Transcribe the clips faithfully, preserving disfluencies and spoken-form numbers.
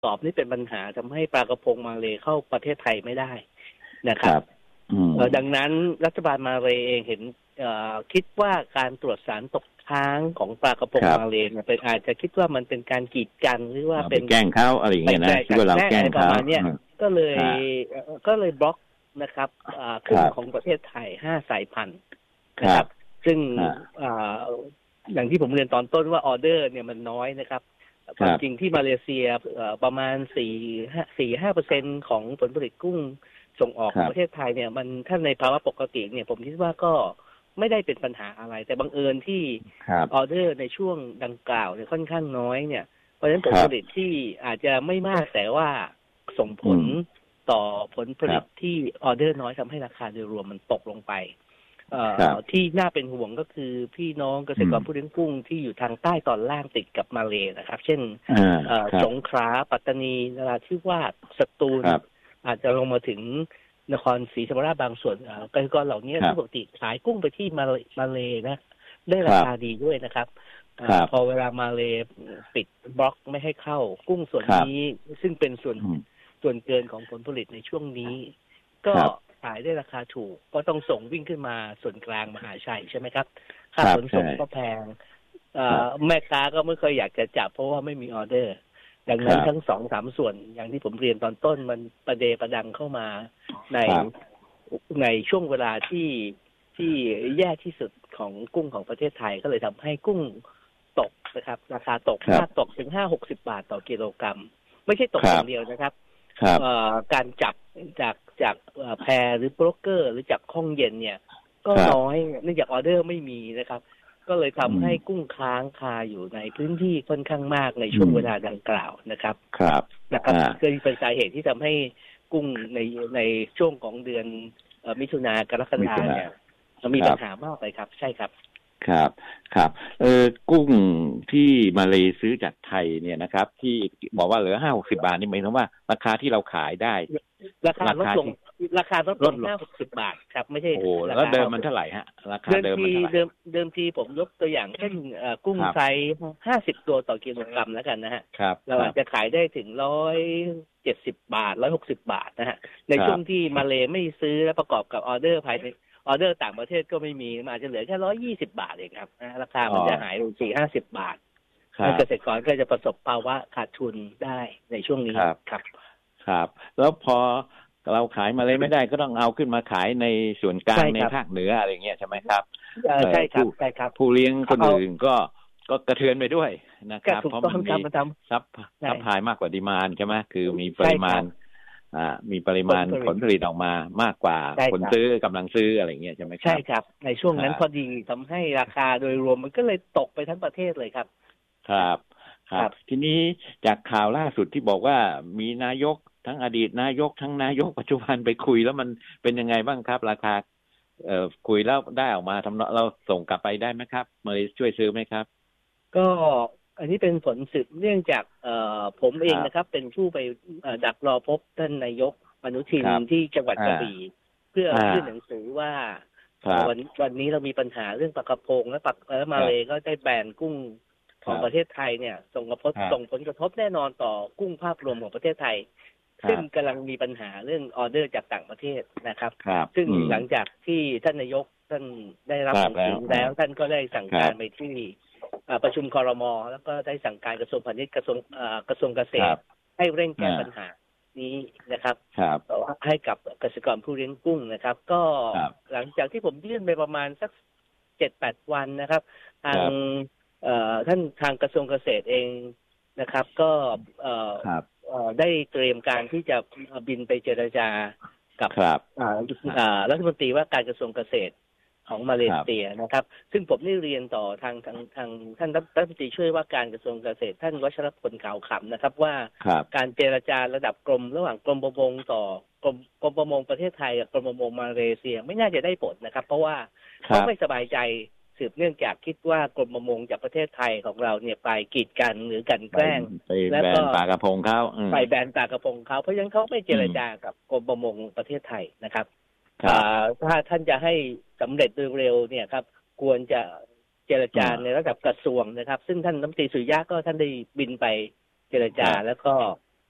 สอบนี่เป็นปัญหาทำให้ปลากระพงมาเลเข้าประเทศไทยไม่ได้นะครับดังนั้นรัฐบาลมาเลเองเห็นคิดว่าการตรวจสารตกค้างของปลากระพงมาเลเนี่ยเป็นอาจจะคิดว่ามันเป็นการกีดกันหรือว่าเป็นแกล้งเขาอะไรอย่างเงี้ยนะคิดว่าเราแกล้งเขาก็เลยก็เลยบล็อกนะครับกุ้งของประเทศไทยห้าสายพันธุ์นะครับซึ่งอย่างที่ผมเรียนตอนต้นว่าออเดอร์เนี่ยมันน้อยนะครับความจริงที่มาเลเซียประมาณสี่สี่ห้าเปอร์เซ็นต์ของผลผลิตกุ้งส่งออกของประเทศไทยเนี่ยมันถ้าในภาวะปกติเนี่ยผมคิดว่าก็ไม่ได้เป็นปัญหาอะไรแต่บังเอิญที่ออเดอร์ในช่วงดังกล่าวเนี่ยค่อนข้างน้อยเนี่ยเพราะฉะนั้นผลผลิตที่อาจจะไม่มากแต่ว่าส่งผลต่อผลผลิตที่ออเดอร์น้อยทำให้ราคาโดยรวมมันตกลงไปที่น่าเป็นห่วงก็คือพี่น้องเกษตรกรผู้เลี้ยงกุ้งที่อยู่ทางใต้ตอนล่างติดกับมาเลนะครับเช่นสงขลาปัตตานีนราธิวาสสตูลอาจจะลงมาถึงนครศรีธรรมราชบางส่วนเกษตรกรเหล่านี้ที่ปกติขายกุ้งไปที่มามาเลนะได้ราคาดีด้วยนะครับพอเวลามาเลปิดบล็อกไม่ให้เข้ากุ้งส่วนนี้ซึ่งเป็นส่วนส่วนเกินของผลผลิตในช่วงนี้ก็ขายได้ราคาถูกก็ต้องส่งวิ่งขึ้นมาส่วนกลางมหาชัยใช่ไหมครับค่าขนส่งก็แพงแม่ค้าก็ไม่เคยอยากจะจับเพราะว่าไม่มีออเดอร์ดังนั้นทั้งสองสามส่วนอย่างที่ผมเรียนตอนต้นมันประเดประดังเข้ามาในในช่วงเวลาที่ที่แย่ที่สุดของกุ้งของประเทศไทยก็เลยทำให้กุ้งตกนะครับราคาตกมากตกถึงห้าหกสิบบาทต่อกิโลกรัมไม่ใช่ตกอย่างเดียวนะครับการจับจากจากแพรหรือโบรกเกอร์หรือจากห้องเย็นเนี่ยก็น้อยเนื่องจากออเดอร์ไม่มีนะครับก็เลยทำให้กุ้งค้างคาอยู่ในพื้นที่ค่อนข้างมากในช่วงเวลาดังกล่าวนะครับครับนะครับก็เป็นสาเหตุที่ทำให้กุ้งในในช่วงของเดือนมิถุนากรกฎาเนี่ยมีปัญหามากเลยครับใช่ครับครับครับเออกุ้งที่มาเลซื้อจากไทยเนี่ยนะครับที่บอกว่าเหลือห้าหกสิบาทนี่หมายถึงว่าราคาที่เราขายได้ราคาลดลงราคาลดลงห้าหกสิบบาทครับไม่ใช่โอ้แล้วเดิมมันเท่าไหร่ฮะราคาเดิมมันเท่าไหร่เดิมเดิมทีผมยกตัวอย่างเช่นกุ้งไซส์ห้าสิบตัวต่อกิโลกรัมแล้วกันนะฮะเราอาจจะขายได้ถึงร้อยเจ็ดสิบบาทร้อยหกสิบบาทนะฮะในช่วงที่มาเลไม่ซื้อและประกอบกับออเดอร์ภายในออเดอร์ต่างประเทศก็ไม่มีมันอาจจะเหลือแค่ร้อยยี่สิบบาทเองครับราคามันจะหายลงสี่ห้าสิบบาทเกษตรกรก็จะประสบภาวะขาดทุนได้ในช่วงนี้ครับครับแล้วพอเราขายมาเลยไม่ได้ก็ต้องเอาขึ้นมาขายในส่วนกลางในภาคเหนืออะไรเงี้ยใช่ไหมครับใช่ครับใช่ครับผู้เลี้ยงคนอื่นก็ก็กระเทือนไปด้วยนะครับเพราะมันมีซับซับพลายมากกว่าดีมานด์ใช่ไหมคือมีปริมาณอ่ามีปริมาณผลผลิตออกมามากกว่าคนซื้อกำลังซื้ออะไรเงี้ยใช่ไหมครับใช่ครับในช่วงนั้นพอดีทำให้ราคาโดยรวมมันก็เลยตกไปทั้งประเทศเลยครับครับครับทีนี้จากข่าวล่าสุดที่บอกว่ามีนายกทั้งอดีตนายกทั้งนายกปัจจุบันไปคุยแล้วมันเป็นยังไงบ้างครับราคาเอ่อคุยแล้วได้ออกมาทำเราส่งกลับไปได้ไหมครับมาช่วยซื้อไหมครับก็อันนี้เป็นผลสืบเนื่องจากเอ่อผมเองนะครับเป็นผู้ไปดักรอพบท่านนายกอนุทินที่จังหวัดกระบี่เพื่อยื่นหนังสือว่าวันวันนี้เรามีปัญหาเรื่องปลากระพงและปลาและมาเลก็ได้แบนกุ้งของประเทศไทยเนี่ยส่งกระทบส่งผลกระทบแน่นอนต่อกุ้งภาพรวมของประเทศไทยซึ่งกำลังมีปัญหาเรื่องออเดอร์จากต่างประเทศนะครับซึ่งหลังจากที่ท่านนายกท่านได้รับหนังสือแล้วท่านก็ได้สั่งการไปที่ประชุมครม.แล้วก็ได้สั่งการกระทรวงพาณิชย์กระทรวงกระทรวงเกษตรให้เร่งแก้ปัญหานี้นะครับให้กับเกษตรกรผู้เลี้ยงกุ้งนะครับก็หลังจากที่ผมยื่นไปประมาณสักเจ็ดแปดวันนะครับทางท่านทางกระทรวงเกษตรเองนะครับก็ได้เตรียมการที่จะบินไปเจรจากับรัฐมนตรีว่าการกระทรวงเกษตรของมาเลเซียนะครับซึ่งผมได้เรียนต่อทางทางทางท่านรัฐมนตรีช่วยว่าการกระทรวงเกษตรท่านวัชรพลขาวขำนะครับว่าการเจรจาระดับกรมระหว่างกรมประมงต่อกรมกรมประมงประเทศไทยกับกรมประมงมาเลเซียไม่น่าจะได้ผลนะครับเพราะว่าเขาไม่สบายใจสืบเนื่องจากคิดว่ากรมประมงจากประเทศไทยของเราเนี่ยไปกีดกันหรือกันแกล้งแล้วก็ปลากระพงเขาไปแบนปลากระพงเขาเพราะฉะนั้นเขาไม่เจรจากับกรมประมงประเทศไทยนะครับถ้าท่านจะให้สำเร็จโดยเร็วเนี่ยครับควรจะเจรจาในระดับกระทรวงนะครับซึ่งท่านรัฐมนตรีสุริยะก็ท่านได้บินไปเจรจาแล้วก็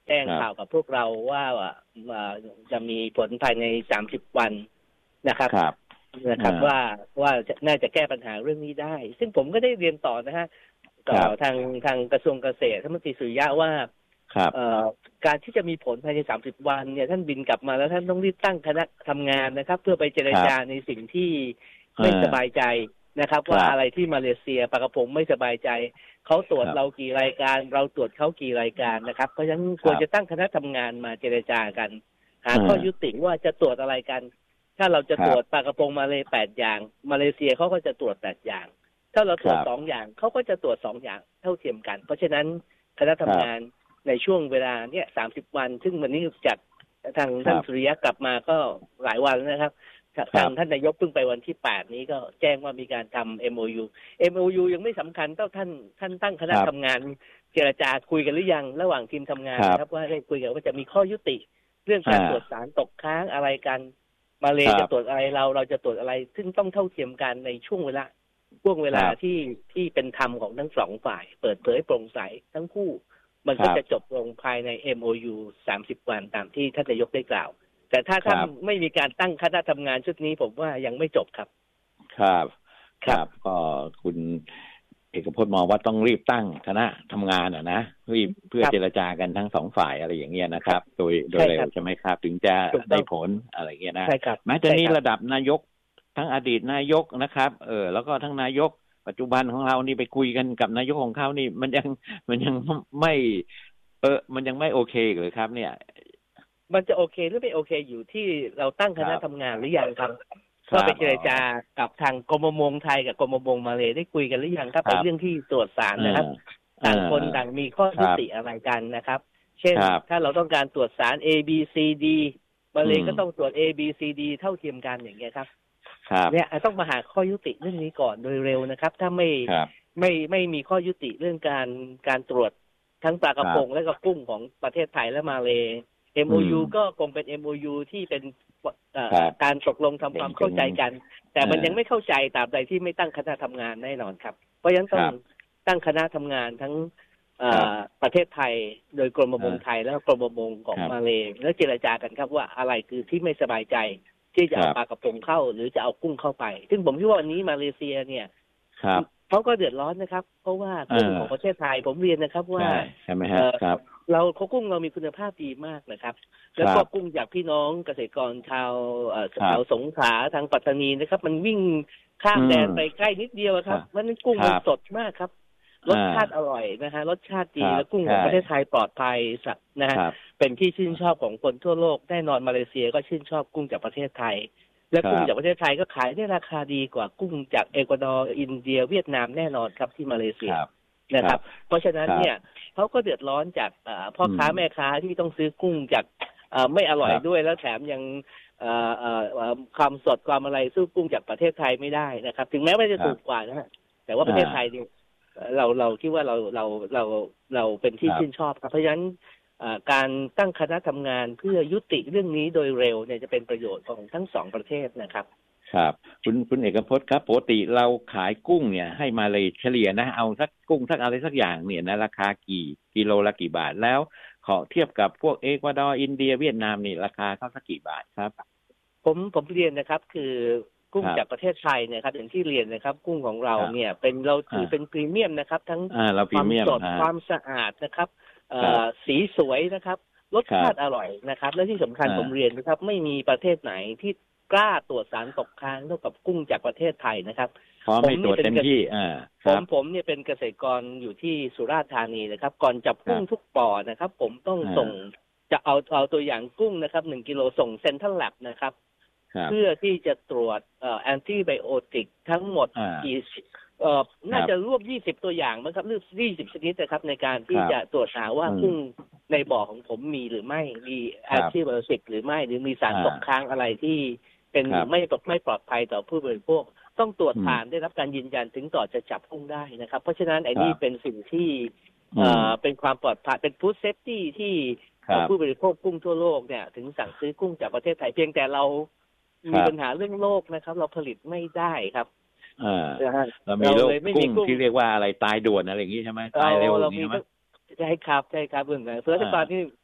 แจ้งข่าวกับพวกเราว่าจะมีผลภายในสามสิบวันนะครับนะครับว่าว่าน่าจะแก้ปัญหาเรื่องนี้ได้ซึ่งผมก็ได้เรียนต่อนะฮะต่อทางทางกระทรวงเกษตรท่านรัฐมนตรีสุริยะว่าการที่จะมีผลภายในสามสิบวันเนี่ยท่านบินกลับมาแล้วท่านต้องรีบตั้งคณะทำงานนะครับเพื่อไปเจรจาในสิ่งที่ไม่สบายใจนะครับว่าอะไรที่มาเลเซียปลากระพงไม่สบายใจเขาตรวจเรากี่รายการเราตรวจเขากี่รายการนะครับเพราะฉะนั้นควรจะตั้งคณะทำงานมาเจรจากันหาข้อยุติว่าจะตรวจอะไรกันถ้าเราจะตรวจปลากระพงมาเลแปดอย่างมาเลเซียเขาก็จะตรวจแปดอย่างถ้าเราตรวจสองอย่างเขาก็จะตรวจสองอย่างเท่าเทียมกันเพราะฉะนั้นคณะทำงานในช่วงเวลาเนี่ยสามสิบวันซึ่งวันนี้จากทางท่านสุริยะกลับมาก็หลายวันนะครับทางท่านนายกเพิ่งไปวันที่แปดนี้ก็แจ้งว่ามีการทำ เอ็ม โอ ยู เอ็ม โอ ยู ยังไม่สำคัญเท่าท่านท่านตั้งคณะทำงานเจรจาคุยกันหรือยังระหว่างทีมทำงานครับว่าได้คุยกันว่าจะมีข้อยุติเรื่องการตรวจสารตกค้างอะไรกันมาเลจะตรวจอะไรเราเราจะตรวจอะไรซึ่งต้องเท่าเทียมกันในช่วงเวลาช่วงเวลาที่ที่เป็นธรรมของทั้งสองฝ่ายเปิดเผยโปร่งใสทั้งคู่มันก็จะจบลงภายใน เอ็ม โอ ยู สามสิบวันตามที่ท่านนายกได้กล่าวแต่ถ้าท่านไม่มีการตั้งคณะทำงานชุดนี้ผมว่ายังไม่จบครับครับครับก็คุณเอกพจน์มองว่าต้องรีบตั้งคณะทำงานอ่ะนะรีบเพื่อเจรจากันทั้งสองฝ่ายอะไรอย่างเงี้ยนะครับโดยโดยเร็วใช่ไหมครับถึงจะได้ผลอะไรเงี้ยนะแม้จะนี่ระดับนายกทั้งอดีตนายกนะครับเออแล้วก็ทั้งนายกปัจจุบันของเรานี่ไปคุยกันกับนายกของเขานี่มันยังมันยังไม่เออมันยังไม่โอเคเลยครับเนี่ยมันจะโอเคหรือไม่โอเคอยู่ที่เราตั้งคณะทำงานหรือยังครับก็ไปเจรจากับทางกรมประมงไทยกับกรมประมงมาเลได้คุยกันหรือยังครับในเรื่องที่ตรวจสารนะครับต่างคนต่างมีข้อยุติอะไรกันนะครับเช่นถ้าเราต้องการตรวจสาร A B C D มาเลก็ต้องตรวจ A B C D เท่าเทียมกันอย่างเงี้ยครับเนี่ยต้องมาหาข้อยุติเรื่องนี้ก่อนโดยเร็วนะครับถ้าไม่ไม่ไม่มีข้อยุติเรื่องการการตรวจทั้งปลากระพงและก็กุ้งของประเทศไทยและมาเล เอ็ม โอ ยู ก็คงเป็น เอ็ม โอ ยู ที่เป็นการตกลงทำความเข้าใจกันแต่มันยังไม่เข้าใจตราบใดที่ไม่ตั้งคณะทำงานแน่นอนครับเพราะฉะนั้นต้องตั้งคณะทำงานทั้งประเทศไทยโดยกรมประมงไทยและกรมประมงของมาเลแล้วเจรจากันครับว่าอะไรคือที่ไม่สบายใจที่จะเอาปลากระพงเข้าหรือจะเอากุ้งเข้าไปซึ่งผมคิดว่าวันนี้มาเลเซียเนี่ยเขาก็เดือดร้อนนะครับเพราะว่ากุ้งของประเทศไทยผมเรียนนะครับว่าใช่ไหมครับเราเขากุ้งเรามีคุณภาพดีมากนะครับแล้วก็กุ้งจากพี่น้องเกษตรกรชาวชาวสงขลาทางปัตตานีนะครับมันวิ่งข้ามแดนไปใกล้นิดเดียวครับมันกุ้งมันสดมากครับรสชาติอร่อยนะฮะรสชาติดีแล้วกุ้งของประเทศไทยปลอดภัยนะฮะเป็นที่ชื่นชอบของคนทั่วโลกแน่นอนมาเลเซียก็ชื่นชอบกุ้งจากประเทศไทยและกุ้งจากประเทศไทยก็ขายได้ราคาดีกว่ากุ้งจากเอกวาดอร์อินเดียเวียดนามแน่นอนครับที่มาเลเซียนะครับเพราะฉะนั้นเนี่ยเขาก็เดือดร้อนจากพ่อค้าแม่ค้าที่ต้องซื้อกุ้งจากไม่อร่อยด้วยแล้วแถมยังความสดความอะไรสู้กุ้งจากประเทศไทยไม่ได้นะครับถึงแม้ว่าจะถูกกว่านะแต่ว่าประเทศไทยเนี่ยเราเราคิดว่าเราเราเราเราเป็นที่ชื่นชอบครับเพราะฉะนั้นการตั้งคณะทำงานเพื่อยุติเรื่องนี้โดยเร็วเนี่ยจะเป็นประโยชน์ของทั้งสองประเทศนะครับครับคุณคุณเอกพจน์ครับปกติเราขายกุ้งเนี่ยให้มาเลยเฉลี่ยนะเอาสักกุ้งสักอะไรสักอย่างเนี่ยนะราคากี่กิโลละกี่บาทแล้วขอเทียบกับพวกเอกวาดอร์อินเดียเวียดนามนี่ราคาเท่าสักกี่บาทครับผมผมเรียนนะครับคือกุ้งจากประเทศไทยเนี่ยครับอย่างที่เรียนนะครับกุ้งของเราเนี่ยเป็นเราถือเป็นพรีเมียมนะครับทั้งความสดความสะอาดนะครับสีสวยนะครับรสชาติอร่อยนะครับและที่สำคัญผมเรียนนะครับไม่มีประเทศไหนที่กล้าตรวจสารตกค้างเท่ากับกุ้งจากประเทศไทยนะครับผมนี่เป็นที่ผมผมเนี่ยเป็นเกษตรกรอยู่ที่สุราษฎร์ธานีนะครับก่อนจับกุ้งทุกบ่อนะครับผมต้องส่งจะเอาเอาตัวอย่างกุ้งนะครับหนึ่งกิโลส่งเซ็นทรัลแลบนะครับเพื่อที่จะตรวจแอนติไบโอติกทั้งหมดกี่เอ่อน่าจะรวบยี่สิบตัวอย่างมั้งครับหรือยี่สิบชนิดนะครับในการที่จะตรวจหาว่ากุ้งในบ่อของผมมีหรือไม่มีแอนติไบโอติกหรือไม่หรือมีสารตกค้างอะไรที่เป็นไม่ไม่ปลอดภัยต่อผู้บริโภคต้องตรวจผ่านได้รับการยืนยันถึงต่อจะจับกุ้งได้นะครับเพราะฉะนั้นไอ้นี่เป็นสิ่งที่เอ่อเป็นความปลอดภัยเป็นฟู้ดเซฟตี้ที่ผู้บริโภคกุ้งทั่วโลกเนี่ยถึงสั่งซื้อกุ้งจากประเทศไทยเพียงแต่เรามีปัญหาเรื่องโรคนะครับเราผลิตไม่ได้ครับเรามีโรคกุ้งที่เรียกว่าอะไรตายด่วนอะไรอย่างนี้ใช่ไหมตายเร็วอย่างนี้ใช่ไหมใช่ครับใช่ครับเพื่อนเพื่อนตอนที่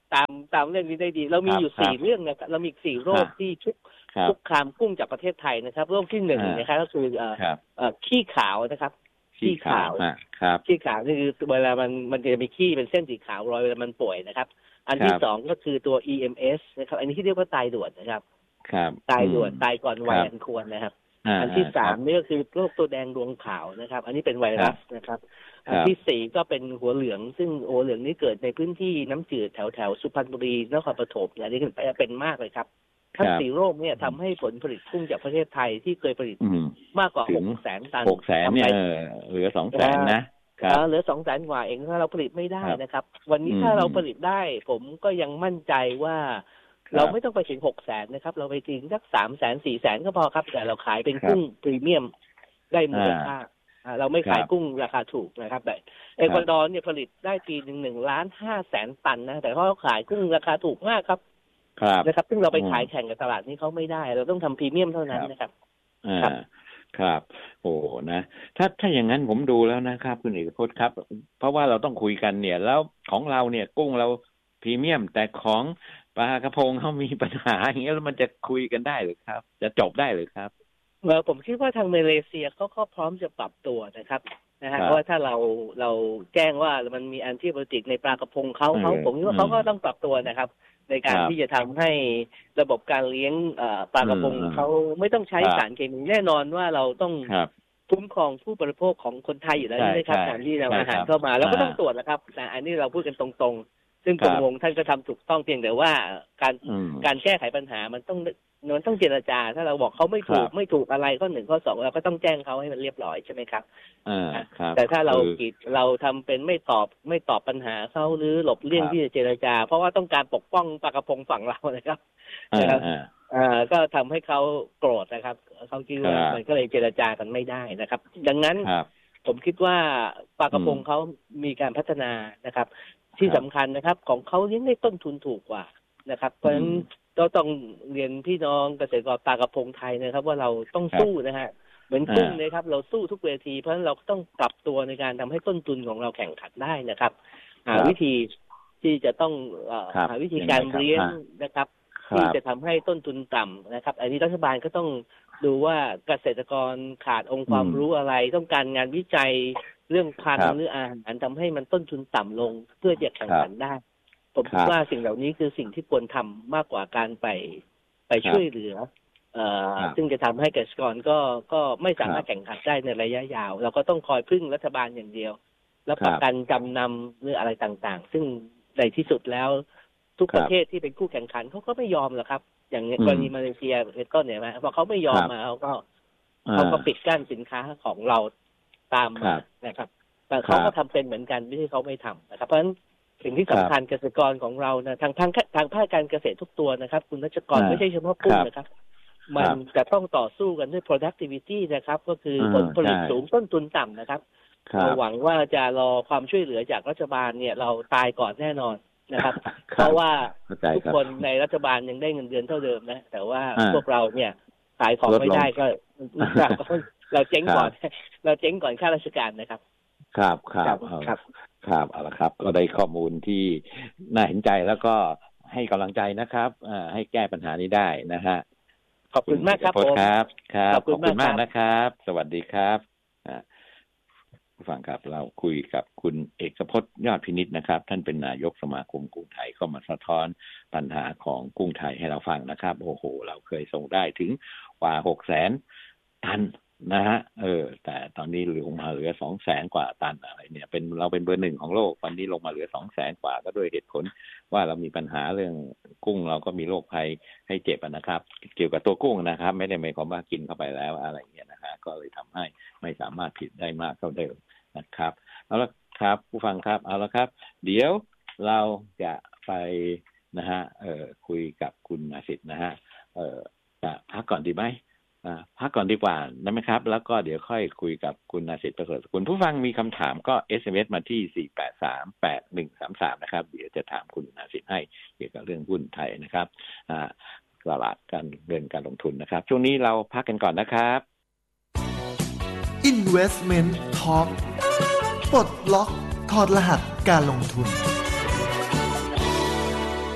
ตามตามเรื่องนี้ได้ดีเรามีอยู่สี่เรื่องนะครับเรามีสี่โรคที่ทุกคุกคามกุ้งจากประเทศไทยนะครับโรคที่หนึ่งนะครับก็คือเอ่อเอ่อขี้ขาวนะครับขี้ขาวครับขี้ขาวนี่คือเวลามันมันจะมีขี้เป็นเส้นสีขาวรอยเวลามันป่วยนะครับอันที่สองก็คือตัว อี เอ็ม เอส นะครับอันนี้ที่เรียกว่าตายด่วนนะครับตายด่วนตายก่อนวัยอันควรนะครับอันที่สามนี่ก็คือโรคตัวแดงดวงขาวนะครับอันนี้เป็นไวรัสนะครับอันที่สี่ก็เป็นหัวเหลืองซึ่งหัวเหลืองนี้เกิดในพื้นที่น้ำจืดแถวแถวสุพรรณบุรีนครปฐมอันนี้เป็นมากเลยครับทั้งสี่โรคเนี่ยทำให้ผลผลิตกุ้งจากประเทศไทยที่เคยผลิตมากกว่าหกแสนตันหกแสนเนี่ยเหลือสองแสนนะเหลือสองแสนกว่าเองถ้าเราผลิตไม่ได้นะครับวันนี้ถ้าเราผลิตได้ผมก็ยังมั่นใจว่าเราไม่ต้องไปถึงหกแสนนะครับเราไปถึงสักสามแสนสี่แสนก็พอครับแต่เราขายเป็นกุ้งพรีเมียมได้มูลค่าเราไม่ขายกุ้งราคาถูกนะครับแต่เอกวาดอร์เนี่ยผลิตได้ปีหนึ่งหนึ่งล้านห้าแสนตันนะแต่เขาขายกุ้งราคาถูกมากครับนะครับซึ่งเราไปขายแข่งกับตลาดนี้เขาไม่ได้เราต้องทำพรีเมียมเท่านั้นนะครับครับครับโอ้นะถ้าถ้าอย่างนั้นผมดูแล้วนะครับคุณเอกพจน์ครับเพราะว่าเราต้องคุยกันเนี่ยแล้วของเราเนี่ยกุ้งเราพรีเมียมแต่ของปลากระพงเขามีปัญหาอย่างเงี้ยแล้วมันจะคุยกันได้หรือครับจะจบได้หรือครับเออผมคิดว่าทางมาเลเซียเขาก็พร้อมจะปรับตัวนะครับนะฮะเพราะว่าถ้าเราเราแจ้งว่ามันมีแอนติไบโอติกในปลากระพงเขาเขาผมคิดว่าเขาก็ต้องปรับตัวนะครับในการที่จะทำให้ระบบการเลี้ยงปลากระพงเขาไม่ต้องใช้สารเคมีแน่นอนว่าเราต้องคุ้มครองผู้บริโภคของคนไทยอยู่แล้วนะครับการที่เราอาหารเข้ามาแล้วก็ต้องตรวจนะครับแต่อันนี้เราพูดกันตรงๆซึ่งกรมประมงท่านก็ทำถูกต้องเพียงแต่ว่าการการแก้ไขปัญหามันต้องมันต้องเจรจาถ้าเราบอกเขาไม่ถูกไม่ถูกอะไรข้อหนึ่งข้อสองเราก็ต้องแจ้งเขาให้มันเรียบร้อยใช่ไหมครับแต่ถ้าเรากีดเราทำเป็นไม่ตอบไม่ตอบปัญหาเขาหรือหลบเลี่ยงที่จะเจรจาเพราะว่าต้องการปกป้องปลากระพงฝั่งเรานะครับนะครับก็ทำให้เขาโกรธนะครับเขาคิดว่ามันก็เลยเจรจากันไม่ได้นะครับดังนั้นผมคิดว่าปลากระพงเขามีการพัฒนานะครับที่สำคัญนะครับของเขาเลี้ยงได้ต้นทุนถูกกว่านะครับเพราะฉะนั้นก็ต้องเรียนพี่น้องเกษตรกรปลากระพงไทยนะครับว่าเราต้องสู้นะฮะเหมือนกุ้งเลยครับเราสู้ทุกเวทีเพราะฉะนั้นเราต้องปรับตัวในการทำให้ต้นทุนของเราแข่งขันได้นะครับหาวิธีที่จะต้องหาวิธีการเลี้ยงนะครับที่จะทำให้ต้นทุนต่ำนะครับอันนี้รัฐบาลก็ต้องดูว่าเกษตรกรขาดองค์ความรู้อะไรต้องการงานวิจัยเรื่องพันธุ์หรืออาหารทำให้มันต้นทุนต่ำลงเพื่อจะแข่งขันได้ผมคิดว่าสิ่งเหล่านี้คือสิ่งที่ควรทำมากกว่าการไปไปช่วยเหลือเอ่อซึ่งจะทำให้เกษตรกรก็ก็ไม่สามารถแข่งขันได้ในระยะยาวเราก็ต้องคอยพึ่งรัฐบาลอย่างเดียวแล้วประกันจำนำหรืออะไรต่างๆซึ่งในที่สุดแล้วทุกประเทศที่เป็นคู่แข่งขันเขาก็ไม่ยอมหรอกครับอย่างกรณีมาเลเซียเป็นต้นเนี่ยนะพอเขาไม่ยอมมาเขาก็เขาก็ปิดกั้นสินค้าของเราตามมานะครับแต่เขาก็ทำเป็นเหมือนกันไม่ใช่เขาไม่ทำนะครับเพราะฉะนั้นสิ่งที่สำคัญเกษตรกรของเรานะทางทางทางภาคการเกษตรทุกตัวนะครับคุณรัชกรไม่ใช่เฉพาะกุ้งนะครับมันจะต้องต่อสู้กันด้วย productivity นะครับก็คือผลผลิตสูงต้นทุนต่ำนะครับเราหวังว่าจะรอความช่วยเหลือจากรัฐบาลเนี่ยเราตายก่อนแน่นอนนะครับเพราะว่าทุกคนในรัฐบาลยังได้เงินเดือนเท่าเดิมนะแต่ว่าพวกเราเนี่ยขายของไม่ได้ก็เราเจ๊งก่อนเราเจ๊งก่อนข้าราชการนะครับครับครับครับครับเอาละครับก็ได้ข้อมูลที่น่าเห็นใจแล้วก็ให้กำลังใจนะครับให้แก้ปัญหานี้ได้นะฮะขอบคุณมากครับผมครับครับขอบคุณมากนะครับสวัสดีครับผู้ฟังครับเราคุยกับคุณเอกพจน์ยอดพินิจนะครับท่านเป็นนายกสมาคมกุ้งไทยเข้ามาสะท้อนปัญหาของกุ้งไทยให้เราฟังนะครับโอ้โหเราเคยส่งได้ถึงกว่าหกแสนตันนะฮะเออแต่ตอนนี้ลงมาเหลือสองแสนกว่าตันอะไรเนี่ยเป็นเราเป็นเบอร์หนึ่งของโลกวันนี้ลงมาเหลือสองแสนกว่าก็ด้วยเหตุผลว่าเรามีปัญหาเรื่องกุ้งเราก็มีโรคภัยให้เจ็บนะครับเกี่ยวกับตัวกุ้งนะครับไม่ได้หมายความว่ากินเข้าไปแล้วอะไรเงี้ยนะฮะก็เลยทำให้ไม่สามารถผลิตได้มากเท่าเดิมนะครับเอาละครับผู้ฟังครับเอาละครับเดี๋ยวเราจะไปนะฮะเอ่อคุยกับคุณอาสิทธิ์นะฮะเอ่อจะพักก่อนดีไหมพักก่อนดีกว่าได้ไหมครับแล้วก็เดี๋ยวค่อยคุยกับคุณอาสิทธิ์ประเสริฐคุณผู้ฟังมีคำถามก็ เอส เอ็ม เอส มาที่สี่แปดสามแปดหนึ่งสามสามนะครับเดี๋ยวจะถามคุณอาสิทธิ์ให้เกี่ยวกับเรื่องหุ้นไทยนะครับตลาดการเงินการลงทุนนะครับช่วงนี้เราพักกันก่อนนะครับ Investment Talk ปลดล็อกถอดรหัสการลงทุน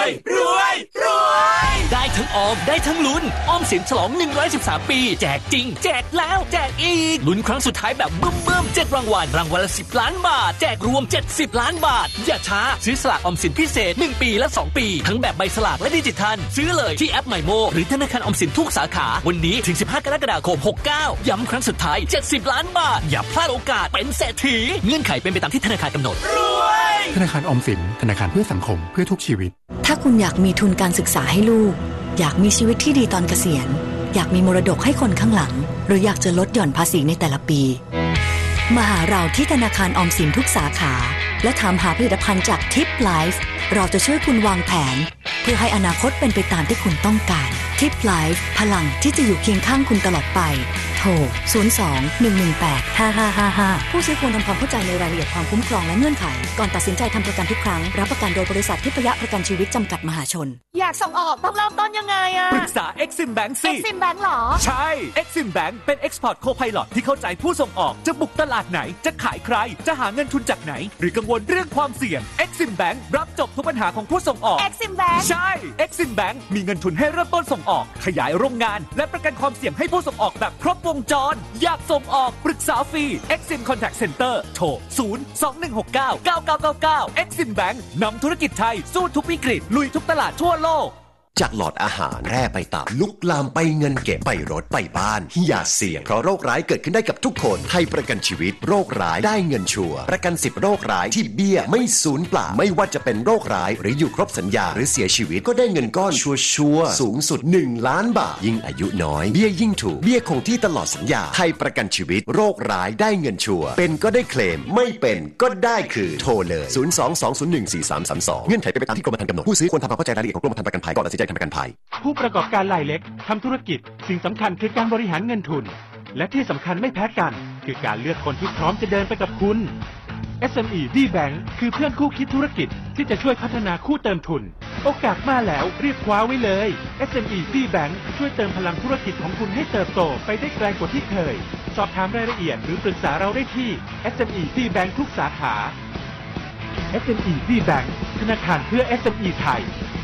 วยรวยรวยได้ทั้งออมได้ทั้งลุ้นออมสินฉลองหนึ่งร้อยสิบสามปีแจกจริงแจกแล้วแจกอีกลุ้นครั้งสุดท้ายแบบบึ้มบึ้มเจ็ดรางวัลรางวัลละสิบล้านบาทแจกรวมเจ็ดสิบล้านบาทอย่าช้าซื้อสลากออมสินพิเศษหนึ่งปีและสองปีทั้งแบบใบสลากและดิจิทัลซื้อเลยที่แอปไมโมหรือธนาคารออมสินทุกสาขาวันนี้ถึงสิบห้ากรกฎาคมหกเก้าย้ำครั้งสุดท้ายเจ็ดสิบล้านบาทอย่าพลาดโอกาสเป็นเศรษฐีเงื่อนไขเป็นไปตามที่ธนาคารกำหนดรวยธนาคารออมสินธนาคารเพื่อสังคมเพื่อทุกชีวิตถ้าคุณอยากมีทุนการศึกษาให้ลูกอยากมีชีวิตที่ดีตอนเกษียณอยากมีมรดกให้คนข้างหลังหรืออยากจะลดหย่อนภาษีในแต่ละปีมาหาเราที่ธนาคารออมสินทุกสาขาและถามหาผลิตภัณฑ์จากทิปไลฟ์เราจะช่วยคุณวางแผนเพื่อให้อนาคตเป็นไปตามที่คุณต้องการทิปไลฟ์พลังที่จะอยู่เคียงข้างคุณตลอดไปโทร ศูนย์ สอง หนึ่ง หนึ่ง แปด ห้า ห้า ห้า ห้า ผู้ซื้อควรทำความเข้าใจในรายละเอียดความคุ้มครองและเงื่อนไขก่อนตัดสินใจทำประกันทุกครั้งรับประกันโดยบริษัททิพยประกันชีวิตจำกัดมหาชนอยากส่งออกต้องเริ่มต้นยังไงอะปรึกษา Exim Bank สิ Exim Bank หรอใช่ Exim Bank เป็น Export Co-Pilot ที่เข้าใจผู้ส่งออกจะบุกตลาดไหนจะขายใครจะหาเงินทุนจากไหนหรือกังวลเรื่องความเสี่ยง Exim Bank รับจบทุกปัญหาของผู้ส่งออก Exim Bank ใช่ Exim Bank มีเงินทุนให้เริ่มต้นส่งออกขยายโรงงานและประกันความเสี่ยงให้ผู้ส่งออกแบบครบวงจรอยากส่งออกปรึกษาฟรี Exim Contact Center โทร ศูนย์ สอง หนึ่ง หก เก้า เก้า เก้า เก้า เก้า Exim Bank นำธุรกิจไทยสู้ทุกวิกฤตลุยทุกตลาดทั่วโลกจากหลอดอาหารแร่ไปตับลุกลามไปเงินเก็บไปรถไปบ้านอย่าเสี่ยงเพราะโรคร้ายเกิดขึ้นได้กับทุกคนไทยประกันชีวิตโรคร้ายได้เงินชัวร์ประกันสิบโรคร้ายที่เบี้ยไม่สูญเปล่าไม่ว่าจะเป็นโรคร้ายหรืออยู่ครบสัญญาหรือเสียชีวิตก็ได้เงินก้อนชัวร์สูงสุดหนึ่งล้านบาทยิ่งอายุน้อยเบี้ยยิ่งถูกเบี้ยคงที่ตลอดสัญญาไทยประกันชีวิตโรคร้ายได้เงินชัวร์เป็นก็ได้เคลมไม่เป็นก็ได้คือโทรเลยศูนย์ สอง สอง ศูนย์ หนึ่ง สี่ สาม สาม สองเงื่อนไขเป็นไปตามที่กรมธรรม์กำหนดผู้ซื้อควรทำความเข้าใจรายละเอียดของกรมธรรม์ประกันภัยก่อนตัดสินใจทำประกันภัยผู้ประกอบการรายเล็กทำธุรกิจสิ่งสำคัญคือการบริหารเงินทุนและที่สำคัญไม่แพ้กันคือการเลือกคนที่พร้อมจะเดินไปกับคุณ เอส เอ็ม อี D-Bank คือเพื่อนคู่คิดธุรกิจที่จะช่วยพัฒนาคู่เติมทุนโอกาสมาแล้วรีบคว้าไว้เลย เอส เอ็ม อี D-Bank ช่วยเติมพลังธุรกิจของคุณให้เติบโตไปได้ไกลกว่าที่เคยสอบถามรายละเอียดหรือปรึกษาเราได้ที่ เอส เอ็ม อี D-Bank ทุกสาขา เอส เอ็ม อี D-Bank ธนาคารเพื่อ เอส เอ็ม อี ไทย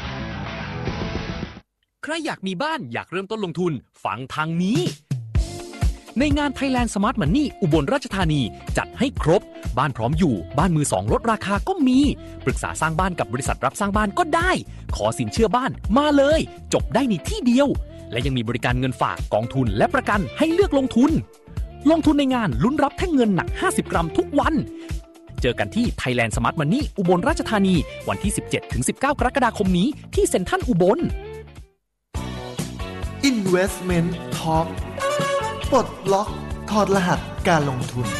ใครอยากมีบ้านอยากเริ่มต้นลงทุนฟังทางนี้ในงาน Thailand Smart Money อุบลราชธานีจัดให้ครบบ้านพร้อมอยู่บ้านมือสองลดราคาก็มีปรึกษาสร้างบ้านกับบริษัทรับสร้างบ้านก็ได้ขอสินเชื่อบ้านมาเลยจบได้ในที่เดียวและยังมีบริการเงินฝากกองทุนและประกันให้เลือกลงทุนลงทุนในงานลุ้นรับแท่งเงินหนักห้าสิบกรัมทุกวันเจอกันที่ Thailand Smart Money อุบลราชธานีวันที่ สิบเจ็ดถึงสิบเก้า กรกฎาคมนี้ที่เซ็นทรัลอุบล Investment Talk ปลดล็อกถอดรหัสการลงทุน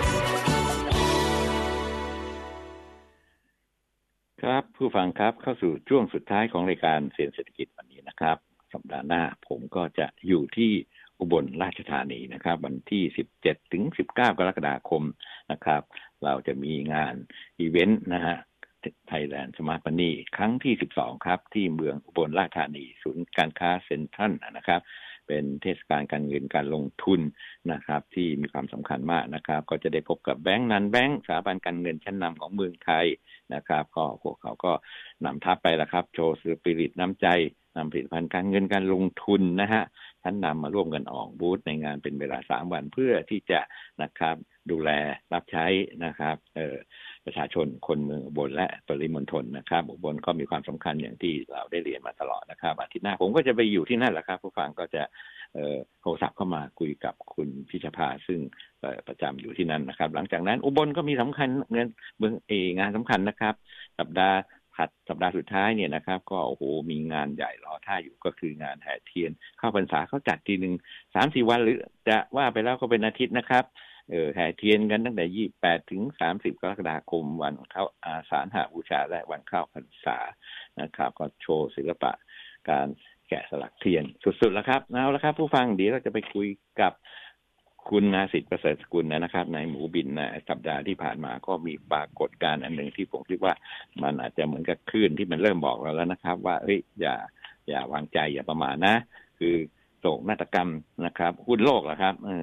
ครับผู้ฟังครับเข้าสู่ช่วงสุดท้ายของรายการเสียงเศรษฐกิจวันนี้นะครับสัปดาห์หน้าผมก็จะอยู่ที่อุบลราชธานีนะครับวันที่สิบเจ็ดถึงสิบเก้ากรกฎาคมนะครับเราจะมีงานอีเวนต์นะฮะThailand Smart Money ครั้งที่สิบสองครับที่เมืองอุบลราชธานีศูนย์การค้าเซ็นทรัลนะครับเป็นเทศกาลการเงินการลงทุนนะครับที่มีความสำคัญมากนะครับก็จะได้พบกับแบงก์นันแบงก์สถาบันการเงินชั้นนำของเมืองไทยนะครับก็พวกเขาก็นำทัพไปแล้วครับโชว์สปิริตน้ำใจนำผลิตภัณฑ์การเงินการลงทุนนะฮะชั้นนำมาร่วมกันออกบูธในงานเป็นเวลาสามวันเพื่อที่จะนะครับดูแลรับใช้นะครับเอ่อประชาชนคนเมืองอุบลและปริมณฑลนะครับอุบลก็มีความสำคัญอย่างที่เราได้เรียนมาตลอดนะครับอาทิตย์หน้าผมก็จะไปอยู่ที่นั่นแหละครับผู้ฟังก็จะเอ่อโทรศัพท์เข้ามาคุยกับคุณพิชภาซึ่งประจำอยู่ที่นั่นนะครับหลังจากนั้นอุบลก็มีสำคัญเงินเมืองเองานสำคัญนะครับสัปดาห์ถัดสัปดาห์สุดท้ายเนี่ยนะครับก็โอ้โหมีงานใหญ่รอท่าอยู่ก็คืองานแห่เทียนเข้าพรรษาเขาจัดทีนึง สามสี่ วันหรือจะว่าไปแล้วก็เป็นอาทิตย์นะครับเออแห่เทียนกันตั้งแต่ยี่สิบแปดถึงสามสิบกรกฎาคมวันเข้าอาสาฬหบูชาและวันเข้าพรรษานะครับก็โชว์ศิลปะการแกะสลักเทียนสุดๆแล้วครับเอาละครับผู้ฟังเดี๋ยวเราจะไปคุยกับคุณนาสิทธิ์ประเสริฐสกุลนะครับในหมูบินนะสัปดาห์ที่ผ่านมาก็มีปรากฏการณ์อันหนึ่งที่ผมคิดว่ามันอาจจะเหมือนกับคลื่นที่มันเริ่มบอกเราแล้วนะครับว่าเฮ้ยอย่าอย่าวางใจอย่าประมาทนะคือโศกนาฏกรรมนะครับหุ้นโลกเหรอครับเออ